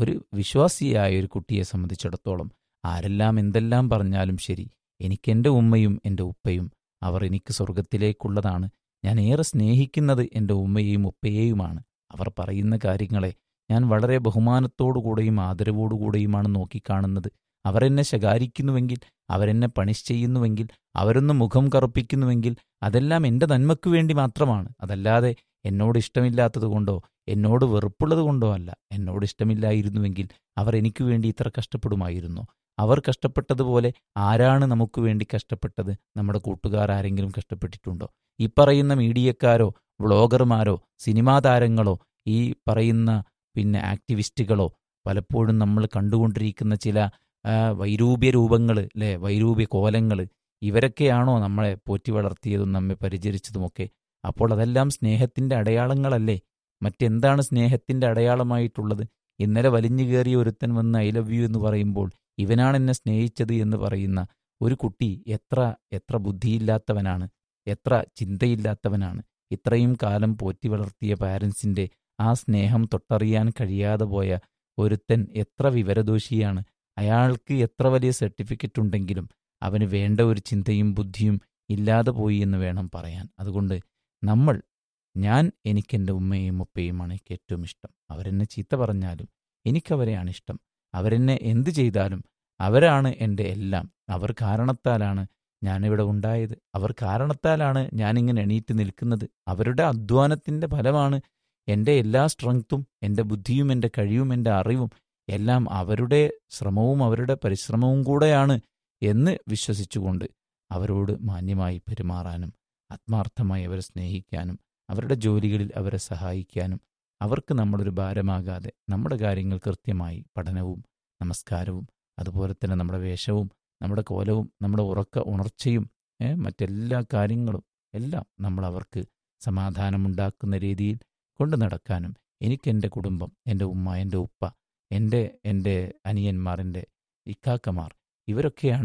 ഒരു വിശ്വാസിയായ ഒരു കുട്ടിയെ സംബന്ധിച്ചിടത്തോളം ആരെല്ലാം എന്തെല്ലാം പറഞ്ഞാലും ശരി, എനിക്കെൻ്റെ ഉമ്മയും എൻ്റെ ഉപ്പയും അവർ എനിക്ക് സ്വർഗത്തിലേക്കുള്ളതാണ്. ഞാൻ ഏറെ സ്നേഹിക്കുന്നത് എൻ്റെ ഉമ്മയെയും ഉപ്പയെയുമാണ്. അവർ പറയുന്ന കാര്യങ്ങളെ ഞാൻ വളരെ ബഹുമാനത്തോടുകൂടെയും ആദരവോടുകൂടെയുമാണ് നോക്കിക്കാണുന്നത്. അവരെന്നെ ശകാരിക്കുന്നുവെങ്കിൽ, അവരെന്നെ പണിഷ് ചെയ്യുന്നുവെങ്കിൽ, അവരൊന്ന് മുഖം കറുപ്പിക്കുന്നുവെങ്കിൽ അതെല്ലാം എൻ്റെ നന്മയ്ക്കു വേണ്ടി മാത്രമാണ്. അതല്ലാതെ എന്നോട് ഇഷ്ടമില്ലാത്തത് കൊണ്ടോ എന്നോട് വെറുപ്പുള്ളത് കൊണ്ടോ അല്ല. എന്നോട് ഇഷ്ടമില്ലായിരുന്നുവെങ്കിൽ അവർ എനിക്ക് വേണ്ടി ഇത്ര കഷ്ടപ്പെടുമായിരുന്നോ? അവർ കഷ്ടപ്പെട്ടതുപോലെ ആരാണ് നമുക്ക് വേണ്ടി കഷ്ടപ്പെട്ടത്? നമ്മുടെ കൂട്ടുകാർ ആരെങ്കിലും കഷ്ടപ്പെട്ടിട്ടുണ്ടോ? ഈ പറയുന്ന മീഡിയക്കാരോ വ്ളോഗർമാരോ സിനിമാ താരങ്ങളോ ഈ പറയുന്ന പിന്നെ ആക്ടിവിസ്റ്റുകളോ പലപ്പോഴും നമ്മൾ കണ്ടുകൊണ്ടിരിക്കുന്ന ചില വൈരൂപ്യ രൂപങ്ങൾ, അല്ലേ, വൈരൂപ്യ കോലങ്ങൾ, ഇവരൊക്കെയാണോ നമ്മളെ പോറ്റി വളർത്തിയതും നമ്മെ പരിചരിച്ചതുമൊക്കെ? അപ്പോൾ അതെല്ലാം സ്നേഹത്തിൻ്റെ അടയാളങ്ങളല്ലേ? മറ്റെന്താണ് സ്നേഹത്തിൻ്റെ അടയാളമായിട്ടുള്ളത്? ഇന്നലെ വലിഞ്ഞു കയറിയ ഒരുത്തൻ വന്ന് ഐ ലവ് യു എന്ന് പറയുമ്പോൾ ഇവനാണ് എന്നെ സ്നേഹിച്ചത് എന്ന് പറയുന്ന ഒരു കുട്ടി എത്ര എത്ര ബുദ്ധിയില്ലാത്തവനാണ്, എത്ര ചിന്തയില്ലാത്തവനാണ്. ഇത്രയും കാലം പോറ്റി വളർത്തിയ പാരൻസിൻ്റെ ആ സ്നേഹം തൊട്ടറിയാൻ കഴിയാതെ പോയ ഒരുത്തൻ എത്ര വിവരദോഷിയാണ്. അയാൾക്ക് എത്ര വലിയ സർട്ടിഫിക്കറ്റ് ഉണ്ടെങ്കിലും അവന് വേണ്ട ഒരു ചിന്തയും ബുദ്ധിയും ഇല്ലാതെ പോയി എന്ന് വേണം പറയാൻ. അതുകൊണ്ട് നമ്മൾ ഞാൻ എനിക്കെൻ്റെ ഉമ്മയും ഉപ്പയുമാണ് എനിക്ക് ഏറ്റവും ഇഷ്ടം. അവരെന്നെ ചീത്ത പറഞ്ഞാലും എനിക്കവരെയാണ് ഇഷ്ടം. അവരെന്നെ എന്ത് ചെയ്താലും അവരാണ് എൻ്റെ എല്ലാം. അവർ കാരണത്താലാണ് ഞാനിവിടെ ഉണ്ടായത്. അവർ കാരണത്താലാണ് ഞാനിങ്ങനെ എണീറ്റ് നിൽക്കുന്നത്. അവരുടെ അധ്വാനത്തിൻ്റെ ഫലമാണ് എൻ്റെ എല്ലാ സ്ട്രെങ്ത്തും, എൻ്റെ ബുദ്ധിയും, എൻ്റെ കഴിവും, എൻ്റെ അറിവും എല്ലാം അവരുടെ ശ്രമവും അവരുടെ പരിശ്രമവും കൂടെയാണ് എന്ന് വിശ്വസിച്ചുകൊണ്ട് അവരോട് മാന്യമായി പെരുമാറാനും ആത്മാർത്ഥമായി അവരെ സ്നേഹിക്കാനും അവരുടെ ജോലികളിൽ അവരെ സഹായിക്കാനും അവർക്ക് നമ്മളൊരു ഭാരമാകാതെ നമ്മുടെ കാര്യങ്ങൾ കൃത്യമായി പഠനവും നമസ്കാരവും അതുപോലെ തന്നെ നമ്മുടെ വേഷവും നമ്മുടെ കോലവും നമ്മുടെ ഉറക്ക ഉണർച്ചയും മറ്റെല്ലാ കാര്യങ്ങളും എല്ലാം നമ്മൾ അവർക്ക് സമാധാനമുണ്ടാക്കുന്ന രീതിയിൽ കൊണ്ടു നടക്കാനും എനിക്കെൻ്റെ കുടുംബം, എൻ്റെ ഉമ്മ, എൻ്റെ ഉപ്പ, എൻ്റെ എൻ്റെ അനിയന്മാർ, എൻ്റെ ഇക്കാക്കമാർ, ഇവരൊക്കെയാണ്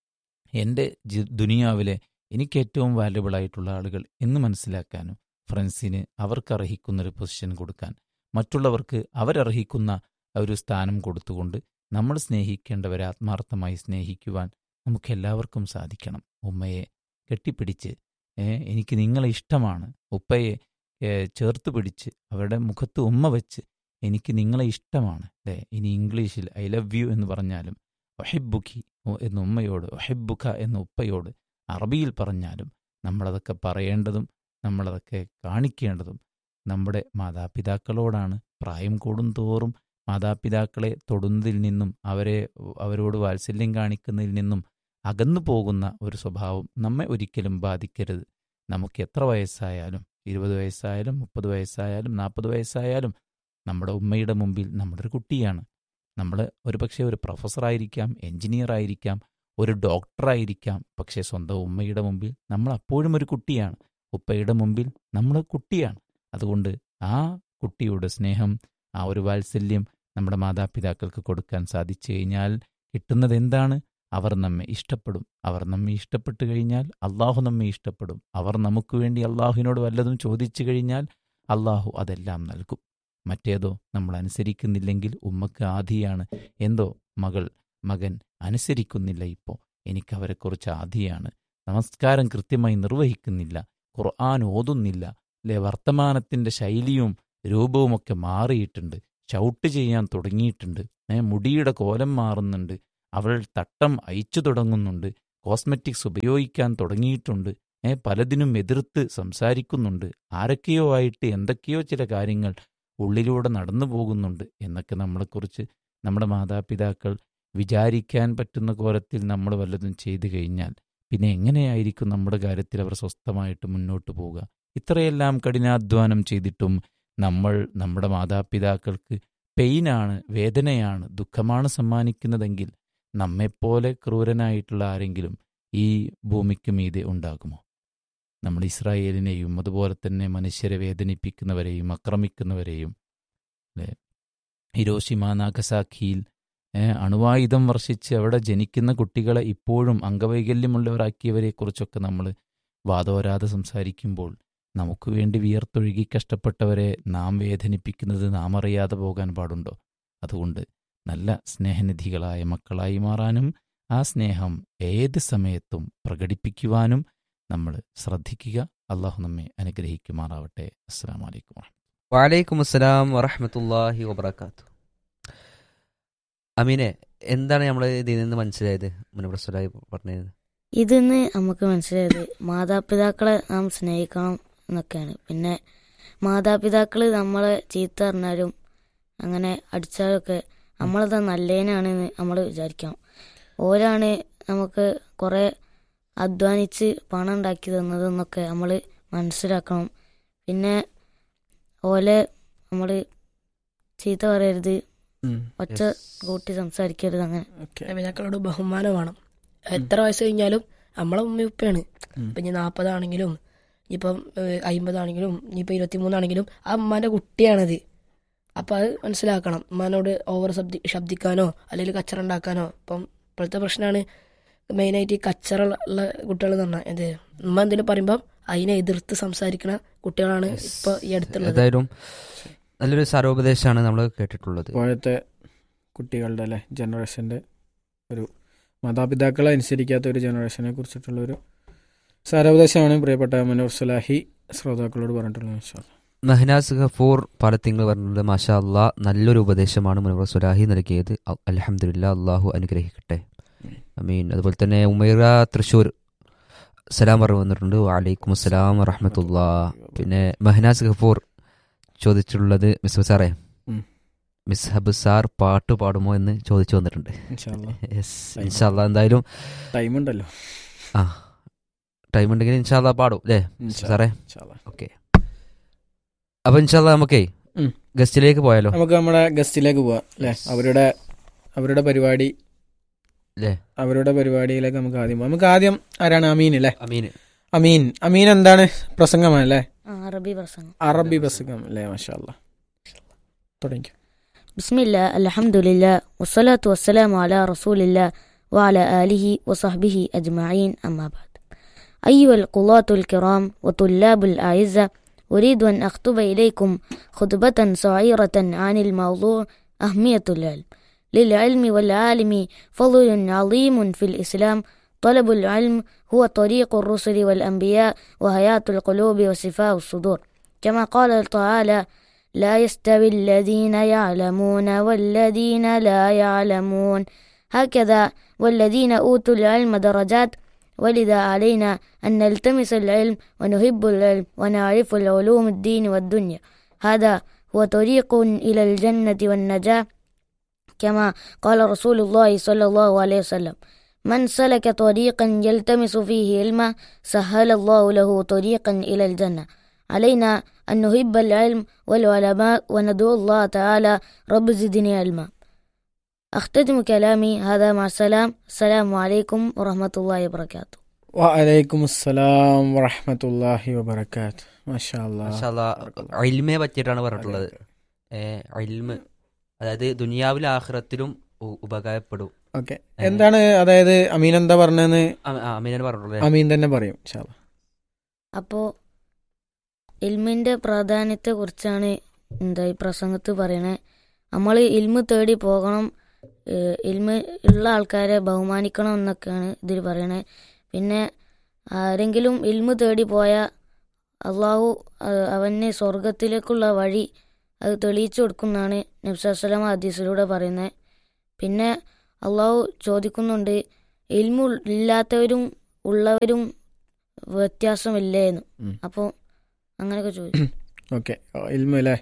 എൻ്റെ ദുനിയാവിലെ എനിക്ക് ഏറ്റവും വാല്യുബിളായിട്ടുള്ള ആളുകൾ എന്ന് മനസ്സിലാക്കാനും ഫ്രണ്ട്സിന് അവർക്കർഹിക്കുന്നൊരു പൊസിഷൻ കൊടുക്കാൻ, മറ്റുള്ളവർക്ക് അവരർഹിക്കുന്ന ഒരു സ്ഥാനം കൊടുത്തുകൊണ്ട് നമ്മൾ സ്നേഹിക്കേണ്ടവരെ ആത്മാർത്ഥമായി സ്നേഹിക്കുവാൻ നമുക്കെല്ലാവർക്കും സാധിക്കണം. ഉമ്മയെ കെട്ടിപ്പിടിച്ച് എനിക്ക് നിങ്ങളെ ഇഷ്ടമാണ്, ഉപ്പയെ ചേർത്ത് പിടിച്ച് അവരുടെ മുഖത്ത് ഉമ്മ വെച്ച് എനിക്ക് നിങ്ങളെ ഇഷ്ടമാണ്, അല്ലേ, ഇനി ഇംഗ്ലീഷിൽ ഐ ലവ് യു എന്ന് പറഞ്ഞാലും ഒഹിബുഖി എന്ന ഉമ്മയോട്, ഒഹിബുഖ എന്ന ഉപ്പയോട് അറബിയിൽ പറഞ്ഞാലും നമ്മളതൊക്കെ പറയേണ്ടതും നമ്മളതൊക്കെ കാണിക്കേണ്ടതും നമ്മുടെ മാതാപിതാക്കളോടാണ്. പ്രായം കൂടും തോറും മാതാപിതാക്കളെ തൊടുന്നതിൽ നിന്നും അവരെ അവരോട് വാത്സല്യം കാണിക്കുന്നതിൽ നിന്നും അകന്നു പോകുന്ന ഒരു സ്വഭാവം നമ്മെ ഒരിക്കലും ബാധിക്കരുത്. നമുക്ക് എത്ര വയസ്സായാലും, ഇരുപത് വയസ്സായാലും മുപ്പത് വയസ്സായാലും നാൽപ്പത് വയസ്സായാലും നമ്മുടെ ഉമ്മയുടെ മുമ്പിൽ നമ്മളൊരു കുട്ടിയാണ്. നമ്മൾ ഒരു പക്ഷേ ഒരു പ്രൊഫസറായിരിക്കാം, എൻജിനീയർ ആയിരിക്കാം, ഒരു ഡോക്ടറായിരിക്കാം, പക്ഷേ സ്വന്തം ഉമ്മയുടെ മുമ്പിൽ നമ്മൾ അപ്പോഴും ഒരു കുട്ടിയാണ്. ഉപ്പയുടെ മുമ്പിൽ നമ്മൾ കുട്ടിയാണ്. അതുകൊണ്ട് ആ കുട്ടിയുടെ സ്നേഹം, ആ ഒരു വാത്സല്യം നമ്മുടെ മാതാപിതാക്കൾക്ക് കൊടുക്കാൻ സാധിച്ചു കഴിഞ്ഞാൽ കിട്ടുന്നത് എന്താണ്? അവർ നമ്മെ ഇഷ്ടപ്പെടും. അവർ നമ്മെ ഇഷ്ടപ്പെട്ടു കഴിഞ്ഞാൽ അള്ളാഹു നമ്മെ ഇഷ്ടപ്പെടും. അവർ നമുക്ക് വേണ്ടി അള്ളാഹുവിനോട് വല്ലതും ചോദിച്ചു കഴിഞ്ഞാൽ അള്ളാഹു അതെല്ലാം നൽകും. മറ്റേതോ നമ്മൾ അനുസരിക്കുന്നില്ലെങ്കിൽ ഉമ്മക്ക് ആധിയാണ്. എന്തോ മകൾ മകൻ അനുസരിക്കുന്നില്ല, ഇപ്പോൾ എനിക്കവരെക്കുറിച്ച് ആധിയാണ്, നമസ്കാരം കൃത്യമായി നിർവഹിക്കുന്നില്ല, ഖുർആൻ ഓതുന്നില്ല, അല്ലെ, വർത്തമാനത്തിൻ്റെ ശൈലിയും രൂപവുമൊക്കെ മാറിയിട്ടുണ്ട്, ചവിട്ട് ചെയ്യാൻ തുടങ്ങിയിട്ടുണ്ട്, മുടിയുടെ കോലം മാറുന്നുണ്ട്, അവൾ തട്ടം അയച്ചു തുടങ്ങുന്നുണ്ട്, കോസ്മെറ്റിക്സ് ഉപയോഗിക്കാൻ തുടങ്ങിയിട്ടുണ്ട്, പലതിനും എതിർത്ത് സംസാരിക്കുന്നുണ്ട്, ആരൊക്കെയോ ആയിട്ട് എന്തൊക്കെയോ ചില കാര്യങ്ങൾ ഉള്ളിലൂടെ നടന്നു പോകുന്നുണ്ട് എന്നൊക്കെ നമ്മളെക്കുറിച്ച് നമ്മുടെ മാതാപിതാക്കൾ വിചാരിക്കാൻ പറ്റുന്ന കോലത്തിൽ നമ്മൾ വല്ലതും ചെയ്തു കഴിഞ്ഞാൽ പിന്നെ എങ്ങനെയായിരിക്കും നമ്മുടെ കാര്യത്തിൽ അവർ സ്വസ്ഥമായിട്ട് മുന്നോട്ട് പോവുക? ഇത്രയെല്ലാം കഠിനാധ്വാനം ചെയ്തിട്ടും നമ്മൾ നമ്മുടെ മാതാപിതാക്കൾക്ക് പെയിനാണ്, വേദനയാണ്, ദുഃഖമാണ് സമ്മാനിക്കുന്നതെങ്കിൽ നമ്മെപ്പോലെ ക്രൂരനായിട്ടുള്ള ആരെങ്കിലും ഈ ഭൂമിക്ക് മീതെ ഉണ്ടാകുമോ? നമ്മൾ ഇസ്രായേലിനെയും അതുപോലെ തന്നെ മനുഷ്യരെ വേദനിപ്പിക്കുന്നവരെയും ആക്രമിക്കുന്നവരെയും, അല്ലേ, ഹിരോഷിമ നാഗസാക്കിയിൽ അണുവായുധം വർഷിച്ച് അവിടെ ജനിക്കുന്ന കുട്ടികളെ ഇപ്പോഴും അംഗവൈകല്യമുള്ളവരാക്കിയവരെക്കുറിച്ചൊക്കെ നമ്മൾ വാദോരാതെ സംസാരിക്കുമ്പോൾ നമുക്ക് വേണ്ടി വിയർത്തൊഴുകി കഷ്ടപ്പെട്ടവരെ നാം വേദനിപ്പിക്കുന്നത് നാം അറിയാതെ പോകാൻ പാടുണ്ടോ? അതുകൊണ്ട് നല്ല സ്നേഹനിധികളായ മക്കളായി മാറാനും ആ സ്നേഹം ഏത് സമയത്തും പ്രകടിപ്പിക്കുവാനും നമ്മൾ ശ്രദ്ധിക്കുക. അള്ളാഹു നമ്മെ അനുഗ്രഹിക്കുമാറാവട്ടെ. അസ്സലാമു അലൈക്കും. വലൈക്കും അസ്സലാം വറഹ്മത്തുള്ളാഹി വബറകാത്തു. അമീനെ, എന്താണ് നമ്മൾ ഇതിൽ നിന്ന് മനസ്സിലായത്? മുനവ്വർ പറഞ്ഞത് ഇതിന്ന് നമുക്ക് മനസ്സിലായത് മാതാപിതാക്കളെ നാം സ്നേഹിക്കണം എന്നൊക്കെയാണ്. പിന്നെ മാതാപിതാക്കൾ നമ്മളെ ചീത്ത പറഞ്ഞാലും അങ്ങനെ അടിച്ചാലൊക്കെ നമ്മളത് നല്ലതിനാണെന്ന് നമ്മൾ വിചാരിക്കണം. ഓരാണ് നമുക്ക് കുറേ അധ്വാനിച്ച് പണം ഉണ്ടാക്കി തന്നതെന്നൊക്കെ നമ്മൾ മനസ്സിലാക്കണം. പിന്നെ ഓലെ നമ്മൾ ചീത്ത പറയരുത്, ഒച്ച കൂട്ടി സംസാരിക്കരുത്. അങ്ങനെ മാതാപിതാക്കളോട് ബഹുമാനം വേണം. എത്ര വയസ്സ് കഴിഞ്ഞാലും നമ്മളെ ഉമ്മ ഉപ്പയാണ്. ഇപ്പം ഇനി നാൽപ്പതാണെങ്കിലും ഇനിയിപ്പം അമ്പതാണെങ്കിലും ഇനിയിപ്പോൾ ഇരുപത്തിമൂന്നാണെങ്കിലും ആ ഉമ്മാൻ്റെ കുട്ടിയാണത്. അപ്പം അത് മനസ്സിലാക്കണം. ഉമ്മാനോട് ഓവർ ശബ്ദി ശബ്ദിക്കാനോ അല്ലെങ്കിൽ കച്ചറ ഉണ്ടാക്കാനോ. ഇപ്പം ഇപ്പോഴത്തെ പ്രശ്നമാണ് മെയിനായിട്ട് ഈ കച്ചറ ഉള്ള കുട്ടികൾ എന്ന് പറഞ്ഞാൽ എന്ത് ഉമ്മ എന്തെങ്കിലും പറയുമ്പം അതിനെ എതിർത്ത് സംസാരിക്കുന്ന കുട്ടികളാണ് ഇപ്പോൾ ഈ അടുത്തുള്ളത്. ഏതായാലും നല്ലൊരു സാരോപദേശമാണ് നമ്മൾ കേട്ടിട്ടുള്ളത്. ഇപ്പോഴത്തെ കുട്ടികളുടെ അല്ലെ ജനറേഷൻ്റെ ഒരു മാതാപിതാക്കളെ അനുസരിക്കാത്ത ഒരു ജനറേഷനെ കുറിച്ചിട്ടുള്ള ഒരു സാരോപദേശമാണ് പ്രിയപ്പെട്ട മുനവ്വർ സ്വലാഹി ശ്രോതാക്കളോട് പറഞ്ഞിട്ടുള്ളത്. മഹനാസ് ഗഫൂർ പാലത്തിങ്ങൾ പറഞ്ഞത് മാഷാ അല്ലാ, നല്ലൊരു ഉപദേശമാണ് മുനവ്വർ സ്വലാഹി നൽകിയത്. അൽഹംദുലില്ലാ, അള്ളാഹു അനുഗ്രഹിക്കട്ടെ. അമീൻ. അതുപോലെ തന്നെ ഉമൈറ തൃശ്ശൂർ സലാം പറഞ്ഞു വന്നിട്ടുണ്ട്. വലൈക്കും അസ്സലാം വറഹ്മത്തുള്ളാ. പിന്നെ മഹനാസ് ഗഫൂർ ചോദിച്ചിട്ടുള്ളത് മിസ് സാറേ, മിസ് ഹബ് സാർ പാട്ട് പാടുമോ എന്ന് ചോദിച്ചു വന്നിട്ടുണ്ട്. ഇൻഷാല്ലാ, എന്തായാലും ടൈം ഉണ്ടല്ലോ. ആ ടൈം ഉണ്ടെങ്കിൽ ഇൻഷാല്ലാ പാടും അല്ലേ സാറേ? ഓക്കെ, അപ്പൊ ഇൻഷാല്ലാ നമുക്കേ ഗസ്റ്റിലേക്ക് പോയാലോ? നമുക്ക് നമ്മുടെ ഗസ്റ്റിലേക്ക് പോവാം അല്ലേ? അവരുടെ അവരുടെ പരിപാടി അല്ലേ? അവരുടെ പരിപാടിയിലേക്ക് നമുക്ക് ആദ്യം പോവാം. നമുക്ക് ആദ്യം ആരാണ്? അമീൻ അല്ലേ? അമീൻ. അമീൻ അമീൻ എന്താണ്? പ്രസംഗമാണല്ലേ? അറബി പ്രസംഗം. അറബി പ്രസംഗം അല്ലേ? മാഷാ അല്ലാ, തുടങ്ങി. ബിസ്മില്ലാ, അൽഹംദുലില്ലാ, വസ്സലാത്തു വസ്സലാമു അലാ റസൂലില്ലാ വഅലാ ആലിഹി വസഹ്ബിഹി അജ്മഈൻ, അമ്മാ ബഅദ്. അയ്യുഹൽ ഖുലാത്തുൽ കിറാം വതുല്ലാബുൽ അഇസ്സ, أريد أن أخطب إليكم خطبة صغيرة عن الموضوع أهمية العلم. للعلم والعالم فضل عظيم في الإسلام. طلب العلم هو طريق الرسل والأنبياء وحياة القلوب وشفاء الصدور، كما قال تعالى: لا يستوي الذين يعلمون والذين لا يعلمون. هكذا والذين أوتوا العلم درجات، ولذا علينا أن نلتمس العلم ونحب العلم ونعرف العلوم الدين والدنيا. هذا هو طريق إلى الجنة والنجاة، كما قال رسول الله صلى الله عليه وسلم: من سلك طريقا يلتمس فيه علما سهل الله له طريقا إلى الجنة. علينا أن نحب العلم والعلماء وندعو الله تعالى: رب زدني علما. أختتم كلامي هذا مع السلام. السلام عليكم ورحمة الله وبركاته. വഅലൈക്കും അസ്സലാം വറഹ്മത്തുള്ളാഹി വബറകാത്ത്. മാഷാ അല്ലാ. മാഷാ അല്ലാ, ഇൽമിനെ പറ്റിയിട്ടാണ് പറഞ്ഞിട്ടുള്ളത്. ഇൽമ് അതായത് ദുനിയാവിലും ആഖിറത്തിലും ഉപകാരപ്പെടും. ഓക്കെ, എന്താണ് അതായത് അമീൻ എന്താ പറഞ്ഞതെന്ന് അമീൻ പറഞ്ഞിട്ടുള്ളത്? അമീൻ തന്നെ പറയും ഇൻഷാ അല്ലാ. അപ്പോൾ ഇൽമിൻ്റെ പ്രാധാന്യത്തെ കുറിച്ചാണ് എന്താ ഈ പ്രസംഗത്ത് പറയണേ. നമ്മൾ ഇൽമ് തേടി പോകണം, ഇൽമ ഉള്ള ആൾക്കാരെ ബഹുമാനിക്കണം എന്നൊക്കെയാണ് ഇതിൽ പറയണേ. പിന്നെ ആരെങ്കിലും ഇൽമു തേടി പോയാൽ അള്ളാഹു അവന് സ്വർഗത്തിലേക്കുള്ള വഴി അത് തെളിയിച്ചു കൊടുക്കുന്നതാണ് നബി സല്ലല്ലാഹു അലൈഹി വസല്ലം ഹദീസിലൂടെ പറയുന്നത്. പിന്നെ അള്ളാഹു ചോദിക്കുന്നുണ്ട്, ഇൽമു ഇല്ലാത്തവരും ഉള്ളവരും വ്യത്യാസമില്ലേ എന്ന്. അപ്പോൾ അങ്ങനെയൊക്കെ ചോദിക്കും. ഓക്കെ, ഇൽമു അല്ലേ?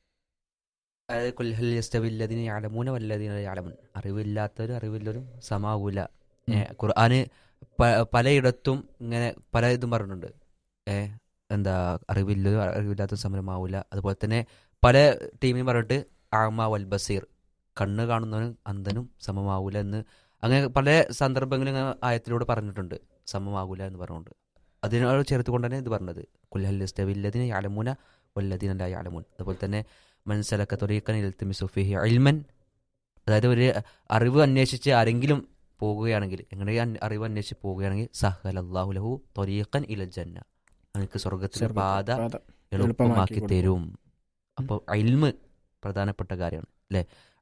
അറിവില്ലാത്തവരും അറിവില്ലവരും സമാവൂല. ഖുർആന് പലയിടത്തും ഇങ്ങനെ പല ഇതും പറഞ്ഞിട്ടുണ്ട്. ഏഹ് എന്താ അറിവില്ലവരും അറിവില്ലാത്ത സമരമാവൂല. അതുപോലെ തന്നെ പല ടീമിനും പറഞ്ഞിട്ട് ആമ വൽ ബസീർ, കണ്ണ് കാണുന്നവനും അന്ധനും സമമാവൂല എന്ന് അങ്ങനെ പല സന്ദർഭങ്ങളും ആയത്തിലൂടെ പറഞ്ഞിട്ടുണ്ട്, സമമാവൂല എന്ന് പറഞ്ഞുകൊണ്ട്. അതിനോട് ചേർത്ത് കൊണ്ട് തന്നെ ഇത് പറഞ്ഞത് കുൽഹല്ലസ്തവില്ലദിന യഅലമൂന വല്ലദീന ലാ യഅലമൂൻ. അതുപോലെ തന്നെ മൻസലക ത്വരീഖൻ യൽതമിസു ഫീഹി ഇൽമൻ, അതായത് ഒരു അറിവ് അന്വേഷിച്ച് ആരെങ്കിലും പോകുകയാണെങ്കിൽ, എങ്ങനെ അറിവ് അന്വേഷിച്ച് പോവുകയാണെങ്കിൽ സഹലല്ലാഹു ലഹു ത്വരീഖൻ ഇലൽ ജന്ന, അവർക്ക് സ്വർഗത്തിലെ പാത എളുപ്പമാക്കി തരും. അപ്പോൾ ഇൽമ് പ്രധാനപ്പെട്ട കാര്യമാണ് അല്ലേ?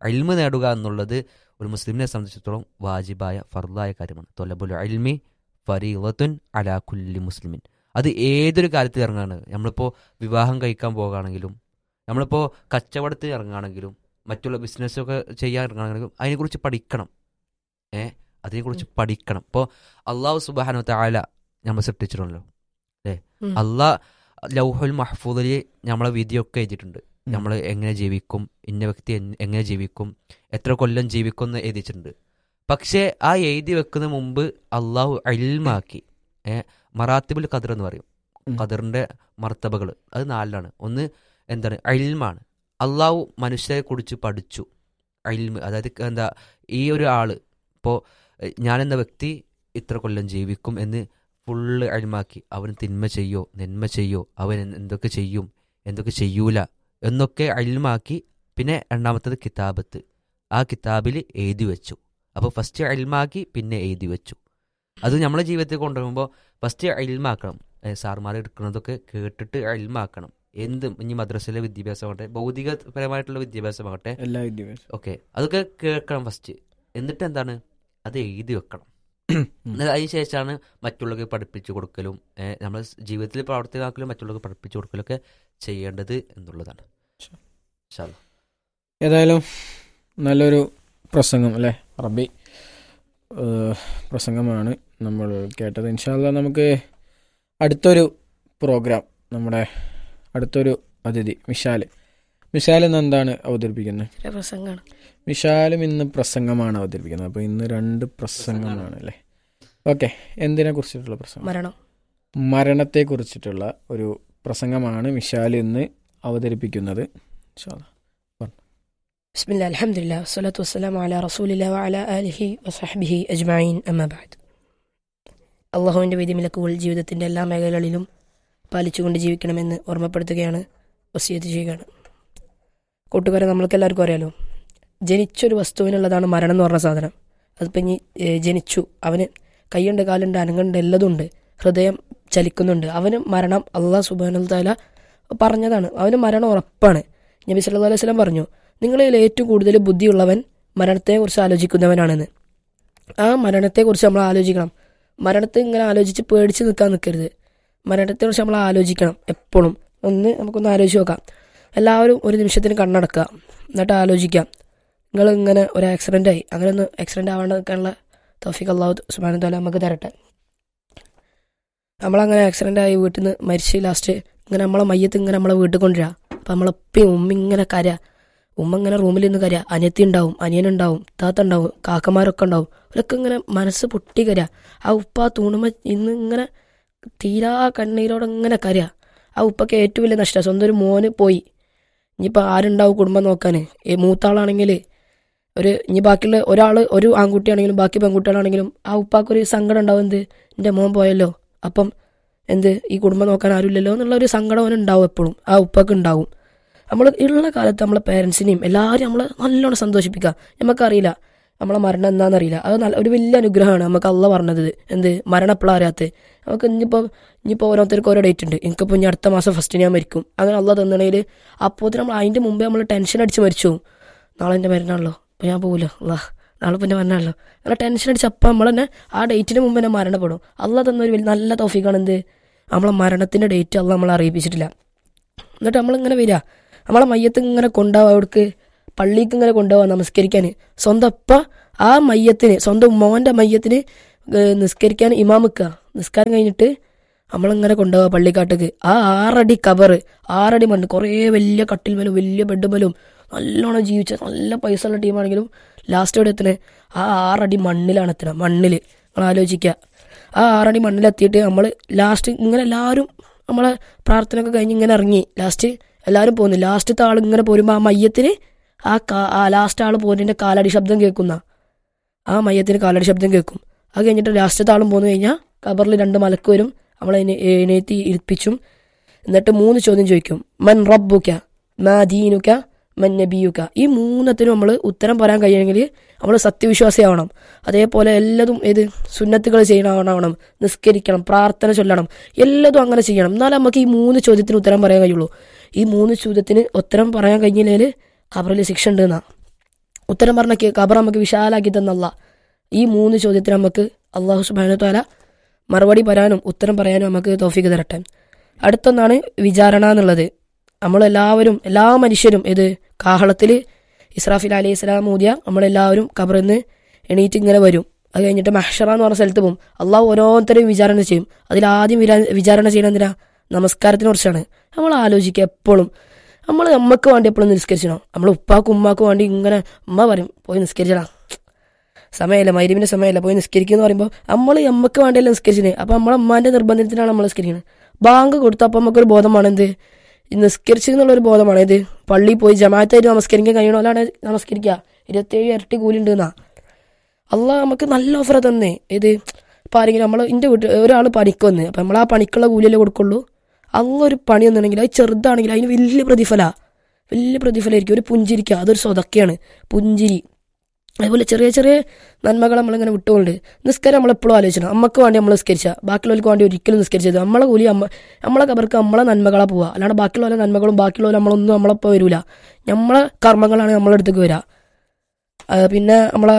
ഇൽമ് നേടുക എന്നുള്ളത് ഒരു മുസ്ലിമിനെ സംബന്ധിച്ചിടത്തോളം വാജിബായ ഫർദായ കാര്യമാണ്. തൊലബുൽ ഇൽമി ഫരീളത്തുൻ അലാ കുല്ലി മുസ്ലിമിൻ. അത് ഏതൊരു കാര്യത്തിൽ ഇറങ്ങുകയാണ്, നമ്മളിപ്പോൾ വിവാഹം കഴിക്കാൻ പോകുകയാണെങ്കിലും, നമ്മളിപ്പോൾ കച്ചവടത്തിൽ ഇറങ്ങുകയാണെങ്കിലും, മറ്റുള്ള ബിസിനസ്സൊക്കെ ചെയ്യാൻ ഇറങ്ങുകയാണെങ്കിലും അതിനെക്കുറിച്ച് പഠിക്കണം. ഏ അതിനെക്കുറിച്ച് പഠിക്കണം. ഇപ്പോൾ അള്ളാഹു സുബ്ഹാനഹു വ തആല നമ്മൾ സൃഷ്ടിച്ചിട്ടുണ്ടല്ലോ അല്ലേ, അള്ളാഹ് ലൗഹുൽ മഹ്ഫൂദിൽ നമ്മളെ വിധിയൊക്കെ എഴുതിയിട്ടുണ്ട്. നമ്മൾ എങ്ങനെ ജീവിക്കും, ഇന്ന വ്യക്തി എങ്ങനെ ജീവിക്കും, എത്ര കൊല്ലം ജീവിക്കും എന്ന് എഴുതിയിട്ടുണ്ട്. പക്ഷേ ആ എഴുതി വെക്കുന്ന മുമ്പ് അള്ളാഹു ഇൽമാക്കി. ഏഹ് മറാത്തിബുൽ ഖദർ എന്ന് പറയും. ഖദറിന്റെ മർത്തബകൾ അത് നാലിലാണ്. ഒന്ന് എന്താണ്? ഇൽമാണ്. അള്ളാഹു മനുഷ്യരെ കുറിച്ച് പഠിച്ചു. ഇൽമ് അതായത് എന്താ, ഈ ഒരു ആള് ഇപ്പോൾ ഞാനെന്ന വ്യക്തി ഇത്ര കൊല്ലം ജീവിക്കും എന്ന് ഫുള്ള് ഇൽമാക്കി. അവൻ തിന്മ ചെയ്യോ നന്മ ചെയ്യോ, അവൻ എന്തൊക്കെ ചെയ്യും എന്തൊക്കെ ചെയ്യൂല എന്നൊക്കെ ഇൽമാക്കി. പിന്നെ രണ്ടാമത്തത് കിതാബത്ത്, ആ കിതാബിൽ എഴുതി വെച്ചു. അപ്പോൾ ഫസ്റ്റ് ഇൽമാക്കി പിന്നെ എഴുതി വെച്ചു. അത് നമ്മളെ ജീവിതത്തിൽ കൊണ്ടുവരുമ്പോൾ ഫസ്റ്റ് ഇൽമാക്കണം. സാർമാർ എടുക്കുന്നതൊക്കെ കേട്ടിട്ട് ഇൽമാക്കണം. എന്തും ഇനി മദ്രസയിലെ വിദ്യാഭ്യാസമാകട്ടെ, ഭൗതികപരമായിട്ടുള്ള വിദ്യാഭ്യാസമാകട്ടെ, എല്ലാ വിദ്യാഭ്യാസം ഓക്കെ, അതൊക്കെ കേൾക്കണം ഫസ്റ്റ്. എന്നിട്ട് എന്താണ്, അത് എഴുതി വെക്കണം. അതിന് ശേഷമാണ് മറ്റുള്ളവർക്ക് പഠിപ്പിച്ചു കൊടുക്കലും നമ്മൾ ജീവിതത്തിൽ പ്രവർത്തിക്കാക്കലും മറ്റുള്ളവർക്ക് പഠിപ്പിച്ചു കൊടുക്കലൊക്കെ ചെയ്യേണ്ടത് എന്നുള്ളതാണ്. ഏതായാലും നല്ലൊരു പ്രസംഗം അല്ലേ, അറബി പ്രസംഗമാണ് നമ്മൾ കേട്ടത്. ഇൻഷാ അല്ലാഹ് നമുക്ക് അടുത്തൊരു പ്രോഗ്രാം, നമ്മുടെ അടുത്തൊരു അതിഥി മിഷാല് മിഷാൽ ഇന്ന് എന്താണ് അവതരിപ്പിക്കുന്നത്? പ്രസംഗമാണ്. മിഷാലും ഇന്ന് പ്രസംഗമാണ് അവതരിപ്പിക്കുന്നത്. അപ്പോൾ ഇന്ന് രണ്ട് പ്രസംഗമാണ് അല്ലേ. ഓക്കെ, എന്തിനെ കുറിച്ചിട്ടുള്ള പ്രസംഗം? മരണം. മരണത്തെ കുറിച്ചിട്ടുള്ള ഒരു പ്രസംഗമാണ് മിഷാൽ ഇന്ന് അവതരിപ്പിക്കുന്നത്. ഇൻഷാ അല്ലാഹ്. ബിസ്മില്ലാ അൽഹംദുലില്ലാ വസ്സലാത്തു വസ്സലാമു അലാ റസൂലില്ലാ വഅലാ ആലിഹി വസഹ്ബിഹി അജ്മഈൻ അമ്മാ ബഅദ്. അള്ളാഹുവിൻ്റെ വിധിവിലക്കുകൾ ജീവിതത്തിൻ്റെ എല്ലാ മേഖലകളിലും പാലിച്ചുകൊണ്ട് ജീവിക്കണമെന്ന് ഓർമ്മപ്പെടുത്തുകയാണ്, വസിയത്ത് ചെയ്യുകയാണ്. കൂട്ടുകാരെ, നമ്മൾക്ക് എല്ലാവർക്കും അറിയാലോ, ജനിച്ചൊരു വസ്തുവിനുള്ളതാണ് മരണം എന്ന് പറഞ്ഞ സാധനം. അതിപ്പോൾ ഇനി ജനിച്ചു, അവന് കൈയുണ്ട് കാലുണ്ട് അനങ്ങുണ്ട് എല്ലതും ഉണ്ട്, ഹൃദയം ചലിക്കുന്നുണ്ട്, അവന് മരണം അള്ളാഹ് സുബ്ഹാനഹു തആല പറഞ്ഞതാണ്. അവന് മരണം ഉറപ്പാണ്. നബി സല്ലല്ലാഹു അലൈഹി വസല്ലം പറഞ്ഞു, നിങ്ങളിൽ ഏറ്റവും കൂടുതൽ ബുദ്ധിയുള്ളവൻ മരണത്തെക്കുറിച്ച് ആലോചിക്കുന്നവനാണെന്ന്. ആ മരണത്തെക്കുറിച്ച് നമ്മൾ ആലോചിക്കണം. മരണത്തെ ഇങ്ങനെ ആലോചിച്ച് പേടിച്ച് നിൽക്കാൻ നിൽക്കരുത്. മരണത്തെക്കുറിച്ച് നമ്മൾ ആലോചിക്കണം എപ്പോഴും. ഒന്ന് നമുക്കൊന്ന് ആലോചിച്ച് നോക്കാം. എല്ലാവരും ഒരു നിമിഷത്തിന് കണ്ണടക്കുക, എന്നിട്ട് ആലോചിക്കാം. നിങ്ങൾ ഇങ്ങനെ ഒരു ആക്സിഡൻ്റ് ആയി, അങ്ങനെ ഒന്ന് ആക്സിഡൻ്റ് ആവാണ്ടിരിക്കാനുള്ള തൗഫീഖ് അല്ലാഹു സുബ്ഹാനഹു തആല നമുക്ക് തരട്ടെ. നമ്മളങ്ങനെ ആക്സിഡൻ്റ് ആയി വീട്ടിൽ നിന്ന് മരിച്ച് ലാസ്റ്റ് ഇങ്ങനെ നമ്മളെ മയ്യത്ത് ഇങ്ങനെ നമ്മളെ വീട്ടിൽ കൊണ്ടുവരിക. അപ്പം നമ്മളെപ്പോഴും ഉമ്മ ഇങ്ങനെ കരയാ, ഉമ്മ ഇങ്ങനെ റൂമിൽ നിന്ന് കരയാ, അനിയത്തി ഉണ്ടാവും, അനിയനുണ്ടാവും, താത്ത ഉണ്ടാവും, കാക്കമാരൊക്കെ ഉണ്ടാവും, അവരൊക്കെ ഇങ്ങനെ മനസ്സ് പൊട്ടി കരയാ. ആ ഉപ്പ തൂണുമ്പോൾ ഇന്ന് ഇങ്ങനെ തീരാ കണ്ണീരോടെ ഇങ്ങനെ കരയാ. ആ ഉപ്പക്ക് ഏറ്റവും വലിയ നഷ്ടം, സ്വന്തം ഒരു മോന് പോയി. ഇനിയിപ്പോൾ ആരുണ്ടാവും കുടുംബം നോക്കാൻ? ഈ മൂത്താളാണെങ്കിൽ ഒരു ഇനി ബാക്കിയുള്ള ഒരാൾ ഒരു ആൺകുട്ടിയാണെങ്കിലും ബാക്കി പെൺകുട്ടികളാണെങ്കിലും ആ ഉപ്പാക്കൊരു സങ്കടം ഉണ്ടാവും. എന്ത്, എൻ്റെ മോൻ പോയല്ലോ, അപ്പം എന്ത് ഈ കുടുംബം നോക്കാൻ ആരുമില്ലല്ലോ എന്നുള്ളൊരു സങ്കടം അവന് ഉണ്ടാവും, എപ്പോഴും ആ ഉപ്പക്ക് ഉണ്ടാവും. നമ്മൾ ഉള്ള കാലത്ത് നമ്മളെ പേരൻസിനെയും എല്ലാവരും നമ്മൾ നല്ലോണം സന്തോഷിപ്പിക്കുക. നമുക്കറിയില്ല നമ്മളെ മരണം എന്താണെന്നറിയില്ല, അത് നല്ല ഒരു വലിയ അനുഗ്രഹമാണ് നമുക്ക് അള്ളാഹ് പറഞ്ഞത്. എന്ത്, മരണം എപ്പോഴാണ് അറിയാത്തത്. നമുക്ക് ഇനിയിപ്പോൾ ഇനിയിപ്പോൾ ഓരോരുത്തർക്ക് ഓരോ ഡേറ്റ് ഉണ്ട്. എനിക്കിപ്പോൾ ഇനി അടുത്ത മാസം ഫസ്റ്റ് ഞാൻ മരിക്കും, അങ്ങനെ അള്ളാഹ് തന്നണേൽ അപ്പോൾ നമ്മൾ അതിൻ്റെ മുമ്പേ നമ്മൾ ടെൻഷൻ അടിച്ച് മരിച്ചു പോകും. നാളെ എൻ്റെ മരണമാണല്ലോ, അപ്പോൾ ഞാൻ പോകില്ല, അള്ളാഹ് നാളെ ഇപ്പോൾ എൻ്റെ മരണമാണല്ലോ, അങ്ങനെ ടെൻഷൻ അടിച്ച് അപ്പം നമ്മൾ തന്നെ ആ ഡേറ്റിന് മുമ്പ് തന്നെ മരണപ്പെടും. അള്ളാഹ് തന്നൊരു വലിയ നല്ല തൗഫീഖാണ് എന്ത്, നമ്മളെ മരണത്തിൻ്റെ ഡേറ്റ് അള്ളാഹ് നമ്മളെ അറിയിപ്പിച്ചിട്ടില്ല. എന്നിട്ട് നമ്മളിങ്ങനെ വരിക, നമ്മളെ മയ്യത്ത് ഇങ്ങനെ കൊണ്ടുപോവുക, അവിടേക്ക് പള്ളിക്ക് ഇങ്ങനെ കൊണ്ടുപോകാൻ നമസ്കരിക്കാൻ. സ്വന്തം അപ്പ ആ മയ്യത്തിന്, സ്വന്തം മോൻ്റെ മയ്യത്തിന് നിസ്കരിക്കാൻ ഇമാമിക്കുക. നിസ്കാരം കഴിഞ്ഞിട്ട് നമ്മളിങ്ങനെ കൊണ്ടുപോകുക പള്ളിക്കാട്ടേക്ക്. ആ ആറടി കബറ്, ആറടി മണ്ണ്, കുറേ വലിയ കട്ടിൽ മേലും വലിയ ബെഡ് മേലും നല്ലോണം ജീവിച്ച നല്ല പൈസ ഉള്ള ടീമാണെങ്കിലും ലാസ്റ്റ് എവിടെ എത്തണേ? ആ ആറടി മണ്ണിലാണ് എത്തണം. മണ്ണിൽ നമ്മൾ ആലോചിക്കുക. ആ ആറടി മണ്ണിലെത്തിയിട്ട് നമ്മൾ ലാസ്റ്റ് ഇങ്ങനെ എല്ലാവരും നമ്മളെ പ്രാർത്ഥനയൊക്കെ കഴിഞ്ഞ് ഇങ്ങനെ ഇറങ്ങി ലാസ്റ്റ് എല്ലാവരും പോകുന്നു. ലാസ്റ്റത്തെ ആൾ ഇങ്ങനെ പോരുമ്പോൾ ആ മയ്യത്തിന് ആ കാ ആ ലാസ്റ്റ് ആൾ പോകുന്നതിൻ്റെ കാലടി ശബ്ദം കേൾക്കുന്ന ആ മയ്യത്തിന് കാലടി ശബ്ദം കേൾക്കും. അത് കഴിഞ്ഞിട്ട് ലാസ്റ്റത്തെ ആളും പോന്നു കഴിഞ്ഞാൽ കബറിൽ രണ്ട് മലക്ക് വരും, നമ്മളെ എഴുന്നേറ്റി ഇരിപ്പിച്ചും. എന്നിട്ട് മൂന്ന് ചോദ്യം ചോദിക്കും. മൻ റബ്ബുക, മാ ദീനുക, മൻ നബിയുക. ഈ മൂന്നത്തിനും നമ്മൾ ഉത്തരം പറയാൻ കഴിയുമെങ്കിൽ നമ്മൾ സത്യവിശ്വാസിയാവണം. അതേപോലെ എല്ലാതും ഏത് സുന്നത്തുകൾ ചെയ്യണമാവണം, നിസ്കരിക്കണം, പ്രാർത്ഥന ചൊല്ലണം, എല്ലാതും അങ്ങനെ ചെയ്യണം. എന്നാലും നമുക്ക് ഈ മൂന്ന് ചോദ്യത്തിന് ഉത്തരം പറയാൻ കഴിയുള്ളൂ. ഈ മൂന്ന് ചോദ്യത്തിന് ഉത്തരം പറയാൻ കഴിഞ്ഞില്ലെങ്കിൽ ഖബറിൽ ശിക്ഷ ഉണ്ട് എന്നാ. ഉത്തരം പറഞ്ഞ ഖബർ നമുക്ക് വിശാലാക്കി തന്നല്ല. ഈ മൂന്ന് ചോദ്യത്തിന് നമുക്ക് അള്ളാഹു സുബ്ഹാനഹു വതആല മറുപടി പറയാനും ഉത്തരം പറയാനും നമുക്ക് തൗഫീഖ് തരട്ടെ. അടുത്തൊന്നാണ് വിചാരണ എന്നുള്ളത്. നമ്മളെല്ലാവരും എല്ലാ മനുഷ്യരും ഇത് കാഹളത്തിൽ ഇസ്രാഫിൽ അലൈഹി സ്വലാം ഊതിയ നമ്മളെല്ലാവരും ഖബറിൽ നിന്ന് എണീറ്റ് ഇങ്ങനെ വരും. അത് കഴിഞ്ഞിട്ട് മഹ്ശറ എന്ന് പറഞ്ഞ സ്ഥലത്ത് പോകും. അള്ളാഹു ഓരോരുത്തരെയും വിചാരണ ചെയ്യും. അതിലാദ്യം വിചാരണ ചെയ്യുന്നത് എന്തിനാ? നമസ്കാരത്തിനെ കുറിച്ചാണ്. നമ്മൾ ആലോചിക്കുക എപ്പോഴും നമ്മൾ നമ്മക്ക് വേണ്ടി എപ്പോഴും നിസ്കരിച്ചണം. നമ്മൾ ഉപ്പാക്കും ഉമ്മാക്കും വേണ്ടി ഇങ്ങനെ ഉമ്മ പറയും പോയി നിസ്കരിച്ചണം, സമയമല്ല മഗ്‌രിബിന്റെ സമയമല്ല പോയി നിസ്കരിക്കുക എന്ന് പറയുമ്പോൾ നമ്മൾ നമ്മക്ക് വേണ്ടിയല്ല നിസ്കരിച്ചത്. അപ്പം നമ്മളെ ഉമ്മാന്റെ നിർബന്ധത്തിനാണ് നമ്മൾ നിസ്കരിക്കുന്നത്. ബാങ്ക് കൊടുത്തപ്പോൾ നമുക്കൊരു ബോധമാണ് എന്ത് നിസ്കരിച്ചു എന്നുള്ളൊരു ബോധമാണ്. ഇത് പള്ളിയിൽ പോയി ജമാഅത്തായിട്ട് നമസ്കരിക്കാൻ കഴിയണോ അല്ലാണ്ട് നമസ്കരിക്കുക ഇരുപത്തേഴ് ഇരട്ടി കൂലിണ്ട് എന്നാ അള്ളാഹ് നമുക്ക് നല്ല ഓഫർ തന്നെ. ഇത് ഇപ്പം ആരെങ്കിലും നമ്മൾ എൻ്റെ വീട്ടിൽ ഒരാൾ പണിക്ക് വന്ന് അപ്പം നമ്മൾ ആ പണിക്കുള്ള കൂലിയല്ലേ കൊടുക്കുള്ളൂ. അള്ളൊരു പണി വന്നിട്ടുണ്ടെങ്കിൽ അത് ചെറുതാണെങ്കിൽ അതിന് വലിയ പ്രതിഫല വലിയ പ്രതിഫലമായിരിക്കും. ഒരു പുഞ്ചിരിക്കുക അതൊരു സ്വതക്കയാണ് പുഞ്ചിരി. അതുപോലെ ചെറിയ ചെറിയ നന്മകൾ നമ്മളിങ്ങനെ വിട്ടുകൊണ്ട് നിസ്കാരം നമ്മളെപ്പോഴും ആലോചിക്കണം. അമ്മക്ക് വേണ്ടി നമ്മൾ നിസ്കരിച്ച ബാക്കിയുള്ളവർക്ക് വേണ്ടി ഒരിക്കലും നിസ്കരിച്ചത് നമ്മളെ കൂലി അമ്മ നമ്മളെ ഖബർക്ക് നമ്മളെ നന്മകളാണ് പോവുക. അല്ലാണ്ട് ബാക്കിയുള്ള നന്മകളും ബാക്കിയുള്ള നമ്മളൊന്നും നമ്മളപ്പോൾ വരില്ല. നമ്മളെ കർമ്മങ്ങളാണ് നമ്മളെ അടുത്തേക്ക് വരിക. പിന്നെ നമ്മളെ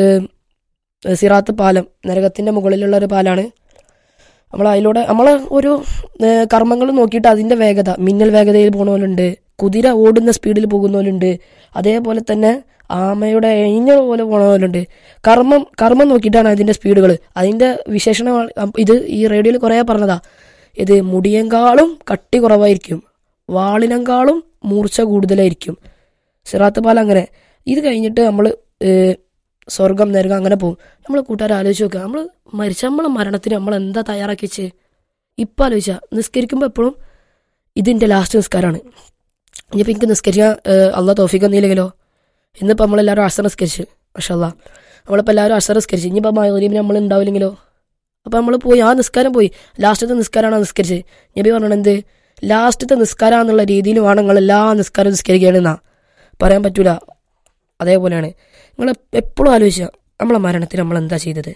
സിറാത്ത് പാലം നരകത്തിൻ്റെ മുകളിലുള്ള ഒരു പാലാണ്. നമ്മൾ അതിലൂടെ നമ്മളെ ഒരു കർമ്മങ്ങൾ നോക്കിയിട്ട് അതിൻ്റെ വേഗത മിന്നൽ വേഗതയിൽ പോകുന്നവരുണ്ട്, കുതിര ഓടുന്ന സ്പീഡിൽ പോകുന്നവരുണ്ട്, അതേപോലെ തന്നെ ആമയുടെ എഴിഞ്ഞ പോലെ പോണവരുണ്ട്. കർമ്മം കർമ്മം നോക്കിയിട്ടാണ് അതിൻ്റെ സ്പീഡുകൾ. അതിൻ്റെ വിശേഷണം ഇത് ഈ റേഡിയോയിൽ കുറേ പറഞ്ഞതാ. ഇത് മുടിയേങ്കാളും കട്ടി കുറവായിരിക്കും, വാളിനേക്കാളും മൂർച്ച കൂടുതലായിരിക്കും സിറാത്ത് പാലം. അങ്ങനെ ഇത് കഴിഞ്ഞിട്ട് നമ്മൾ സ്വർഗം നരകം അങ്ങനെ പോകും. നമ്മൾ കൂട്ടുകാരെ ആലോചിച്ച് നോക്കുക, നമ്മൾ മരിച്ച നമ്മളെ മരണത്തിന് നമ്മൾ എന്താ തയ്യാറാക്കി വെച്ച് ഇപ്പം ആലോചിച്ചാൽ നിസ്കരിക്കുമ്പോൾ എപ്പോഴും ഇതിൻ്റെ ലാസ്റ്റ് നിസ്കാരമാണ്. ഇനിയിപ്പോൾ എനിക്ക് നിസ്കരിക്കാൻ അള്ളാഹ് തൗഫീഖ് തന്നില്ലെങ്കിലോ? ഇന്നിപ്പോൾ നമ്മളെല്ലാവരും അസർ നിസ്കരിച്ച് മാഷാ അല്ലാഹ് നമ്മളിപ്പോൾ എല്ലാവരും അസർ നിസ്കരിച്ച് ഇനിയിപ്പോൾ മഗ്‌രിബിന് നമ്മൾ ഉണ്ടാവില്ലെങ്കിലോ? അപ്പോൾ നമ്മൾ പോയി ആ നിസ്കാരം പോയി ലാസ്റ്റത്തെ നിസ്കാരമാണ് നിസ്കരിച്ച്. നബി പറഞ്ഞത് എന്ത് ലാസ്റ്റത്തെ നിസ്കാരം എന്നുള്ള രീതിയിൽ വേണം നിങ്ങൾ എല്ലാ നിസ്കാരവും നിസ്കരിക്കുകയാണെന്നാ പറയാൻ പറ്റൂല. അതേപോലെയാണ് നിങ്ങൾ എപ്പോഴും ആലോചിക്കുക നമ്മളെ മരണത്തിന് നമ്മൾ എന്താ ചെയ്തത്,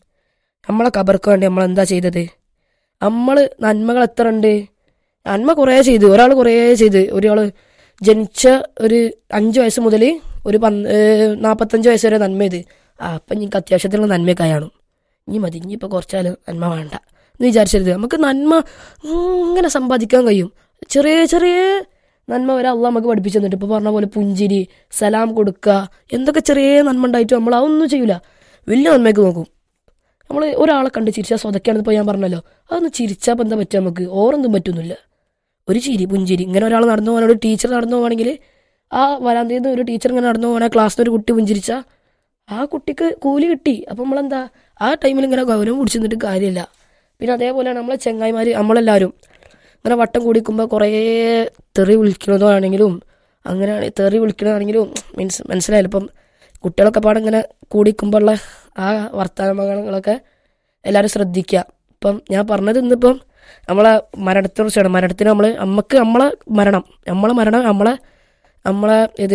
നമ്മളെ ഖബർക്ക് വേണ്ടി നമ്മൾ എന്താ ചെയ്തത്. നമ്മൾ നന്മകൾ എത്ര ഉണ്ട്? നന്മ കുറേ ചെയ്ത് ഒരാൾ കുറേ ചെയ്ത് ഒരാൾ ജനിച്ച ഒരു അഞ്ച് വയസ്സ് മുതൽ ഒരു പന്ത് നാൽപ്പത്തഞ്ച് വയസ്സ് വരെ നന്മ ചെയ്ത് ആ അപ്പം എനിക്ക് അത്യാവശ്യത്തിലുള്ള നന്മയൊക്കെ ആയാണ് ഇനി മതി ഇനിയിപ്പോൾ കുറച്ചാൽ നന്മ വേണ്ട എന്ന് വിചാരിച്ചരുത്. നമുക്ക് നന്മ ഇങ്ങനെ സമ്പാദിക്കാൻ കഴിയും. ചെറിയ ചെറിയ നന്മ വരെ അള്ളാഹ് നമുക്ക് പഠിപ്പിച്ചു തന്നിട്ട് ഇപ്പോൾ പറഞ്ഞ പോലെ പുഞ്ചിരി, സലാം കൊടുക്കുക, എന്തൊക്കെ ചെറിയ നന്മ ഉണ്ടായിട്ടും നമ്മൾ അതൊന്നും ചെയ്യൂല. വലിയ നന്മയ്ക്ക് നോക്കും. നമ്മൾ ഒരാളെ കണ്ട് ചിരിച്ചാൽ സ്വതക്കാണെന്ന് ഇപ്പോൾ ഞാൻ പറഞ്ഞല്ലോ, അതൊന്ന് ചിരിച്ചാൽ ഇപ്പം എന്താ പറ്റുക? നമുക്ക് ഓറൊന്നും പറ്റുന്നില്ല. ഒരു ചിരി പുഞ്ചിരി. ഇങ്ങനെ ഒരാൾ നടന്നു പോകാൻ ഒരു ടീച്ചർ നടന്നു പോവുകയാണെങ്കിൽ ആ വരാന്തയിൽ നിന്ന് ഒരു ടീച്ചർ ഇങ്ങനെ നടന്നു പോകാൻ ക്ലാസ്സിൽ നിന്ന് ഒരു കുട്ടി പുഞ്ചിരിച്ചാൽ ആ കുട്ടിക്ക് കൂലി കിട്ടി. അപ്പം നമ്മളെന്താ ആ ടൈമിൽ ഇങ്ങനെ ഗൗരവം പിടിച്ചു നിന്നിട്ട് കാര്യമില്ല. പിന്നെ അതേപോലെയാണ് നമ്മളെ ചങ്ങായിമാർ നമ്മളെല്ലാവരും അങ്ങനെ വട്ടം കൂടിക്കുമ്പോൾ കുറേ തെറി വിളിക്കുന്നതാണെങ്കിലും അങ്ങനെ തെറി വിളിക്കണതാണെങ്കിലും മീൻസ് മനസ്സിലായില്ല. ഇപ്പം കുട്ടികളൊക്കെ പാടെ ഇങ്ങനെ കൂടിക്കുമ്പോഴുള്ള ആ വർത്തമാനങ്ങളൊക്കെ എല്ലാവരും ശ്രദ്ധിക്കുക. ഇപ്പം ഞാൻ പറഞ്ഞത് ഇന്നിപ്പം നമ്മളെ മരണത്തെ കുറിച്ചാണ്. മരണത്തിന് നമ്മൾ നമുക്ക് നമ്മളെ മരണം നമ്മളെ മരണം നമ്മളെ നമ്മളെ ഇത്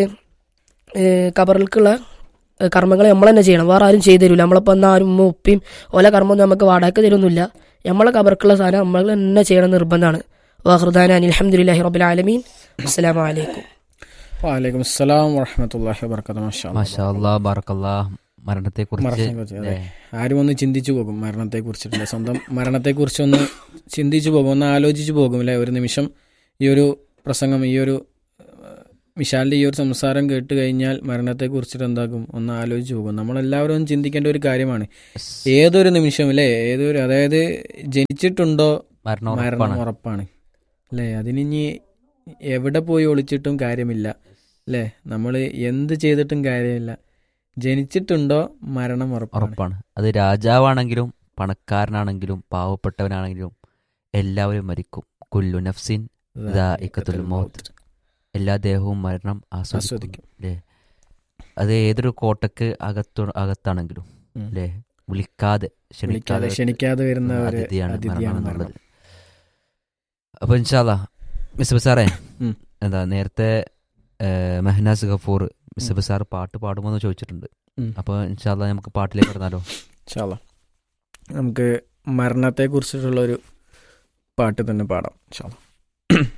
ഖബറിലേക്കുള്ള കർമ്മങ്ങൾ നമ്മൾ തന്നെ ചെയ്യണം. വേറെ ആരും ചെയ്തു തരില്ല. നമ്മളിപ്പോൾ എന്നാൽ ആരും ഉമ്മ ഉപ്പയും ഓല കർമ്മമൊന്നും നമുക്ക് വാടക തരുന്നില്ല. നമ്മളെ ഖബറിലേക്കുള്ള സാധനം നമ്മൾ തന്നെ ചെയ്യണം നിർബന്ധമാണ്. വാഹൃദാന അൽഹംദുലില്ലാഹി റബ്ബിൽ ആലമീൻ. അസ്സലാമു അലൈക്കും. വഅലൈക്കും അസ്സലാം വറഹ്മത്തുള്ളാഹി വബറകാതുഹു. മാഷാ അല്ലാഹ് ബറക്കല്ലാഹ്. മരണത്തെക്കുറിച്ച് ആരും ഒന്ന് ചിന്തിച്ചു പോകും. മരണത്തെക്കുറിച്ചിട്ടില്ല സ്വന്തം മരണത്തെക്കുറിച്ചൊന്ന് ചിന്തിച്ചു പോകും, ഒന്ന് ആലോചിച്ചു പോകും അല്ലേ? ഒരു നിമിഷം ഈ ഒരു പ്രസംഗം ഈ ഒരു വിശാലിൻ്റെ ഈ ഒരു സംസാരം കേട്ട് കഴിഞ്ഞാൽ മരണത്തെക്കുറിച്ചിട്ട് എന്താകും ഒന്ന് ആലോചിച്ച് പോകും. നമ്മളെല്ലാവരും ഒന്ന് ചിന്തിക്കേണ്ട ഒരു കാര്യമാണ്. ഏതൊരു നിമിഷം അല്ലേ, ഏതൊരു അതായത് ജനിച്ചിട്ടുണ്ടോ മരണം ഉറപ്പാണ് അല്ലേ? അതിനിഞ്ഞ് എവിടെ പോയി ഒളിച്ചിട്ടും കാര്യമില്ല അല്ലേ? നമ്മൾ എന്ത് ചെയ്തിട്ടും കാര്യമില്ല. ജനിച്ചിട്ടുണ്ടോ മരണം ഉറപ്പാണ്. അത് രാജാവാണെങ്കിലും പണക്കാരനാണെങ്കിലും പാവപ്പെട്ടവനാണെങ്കിലും എല്ലാവരും മരിക്കും. കുല്ലു നഫ്സിൻ ദാഇഖത്തുൽ മൗത്ത്. എല്ലാ ദേഹവും മരണം ആസ്വദിക്കും അല്ലേ? അത് ഏതൊരു കോട്ടക്ക് അകത്തു അകത്താണെങ്കിലും അല്ലേ? വിളിക്കാതെ ക്ഷണിക്കാതെ ക്ഷണിക്കാതെ വരുന്ന അതിഥിയാണ് മരണം എന്നുള്ളത്. അപ്പൊ ഇൻഷാ അല്ലാഹ് മിസ്ബ സാറേ, എന്താ നേരത്തെ മെഹനാസ് ഗഫൂർ മിസ്ബ സാർ പാട്ട് പാടുമോ എന്ന് ചോദിച്ചിട്ടുണ്ട്. അപ്പൊ ഇൻഷാ അല്ലാഹ് നമുക്ക് പാട്ടിലേക്ക് പറഞ്ഞാലോ? ഇൻഷാ അല്ലാഹ് നമുക്ക് മരണത്തെ കുറിച്ചിട്ടുള്ള ഒരു പാട്ട് തന്നെ പാടാം ഇൻഷാ അല്ലാഹ്.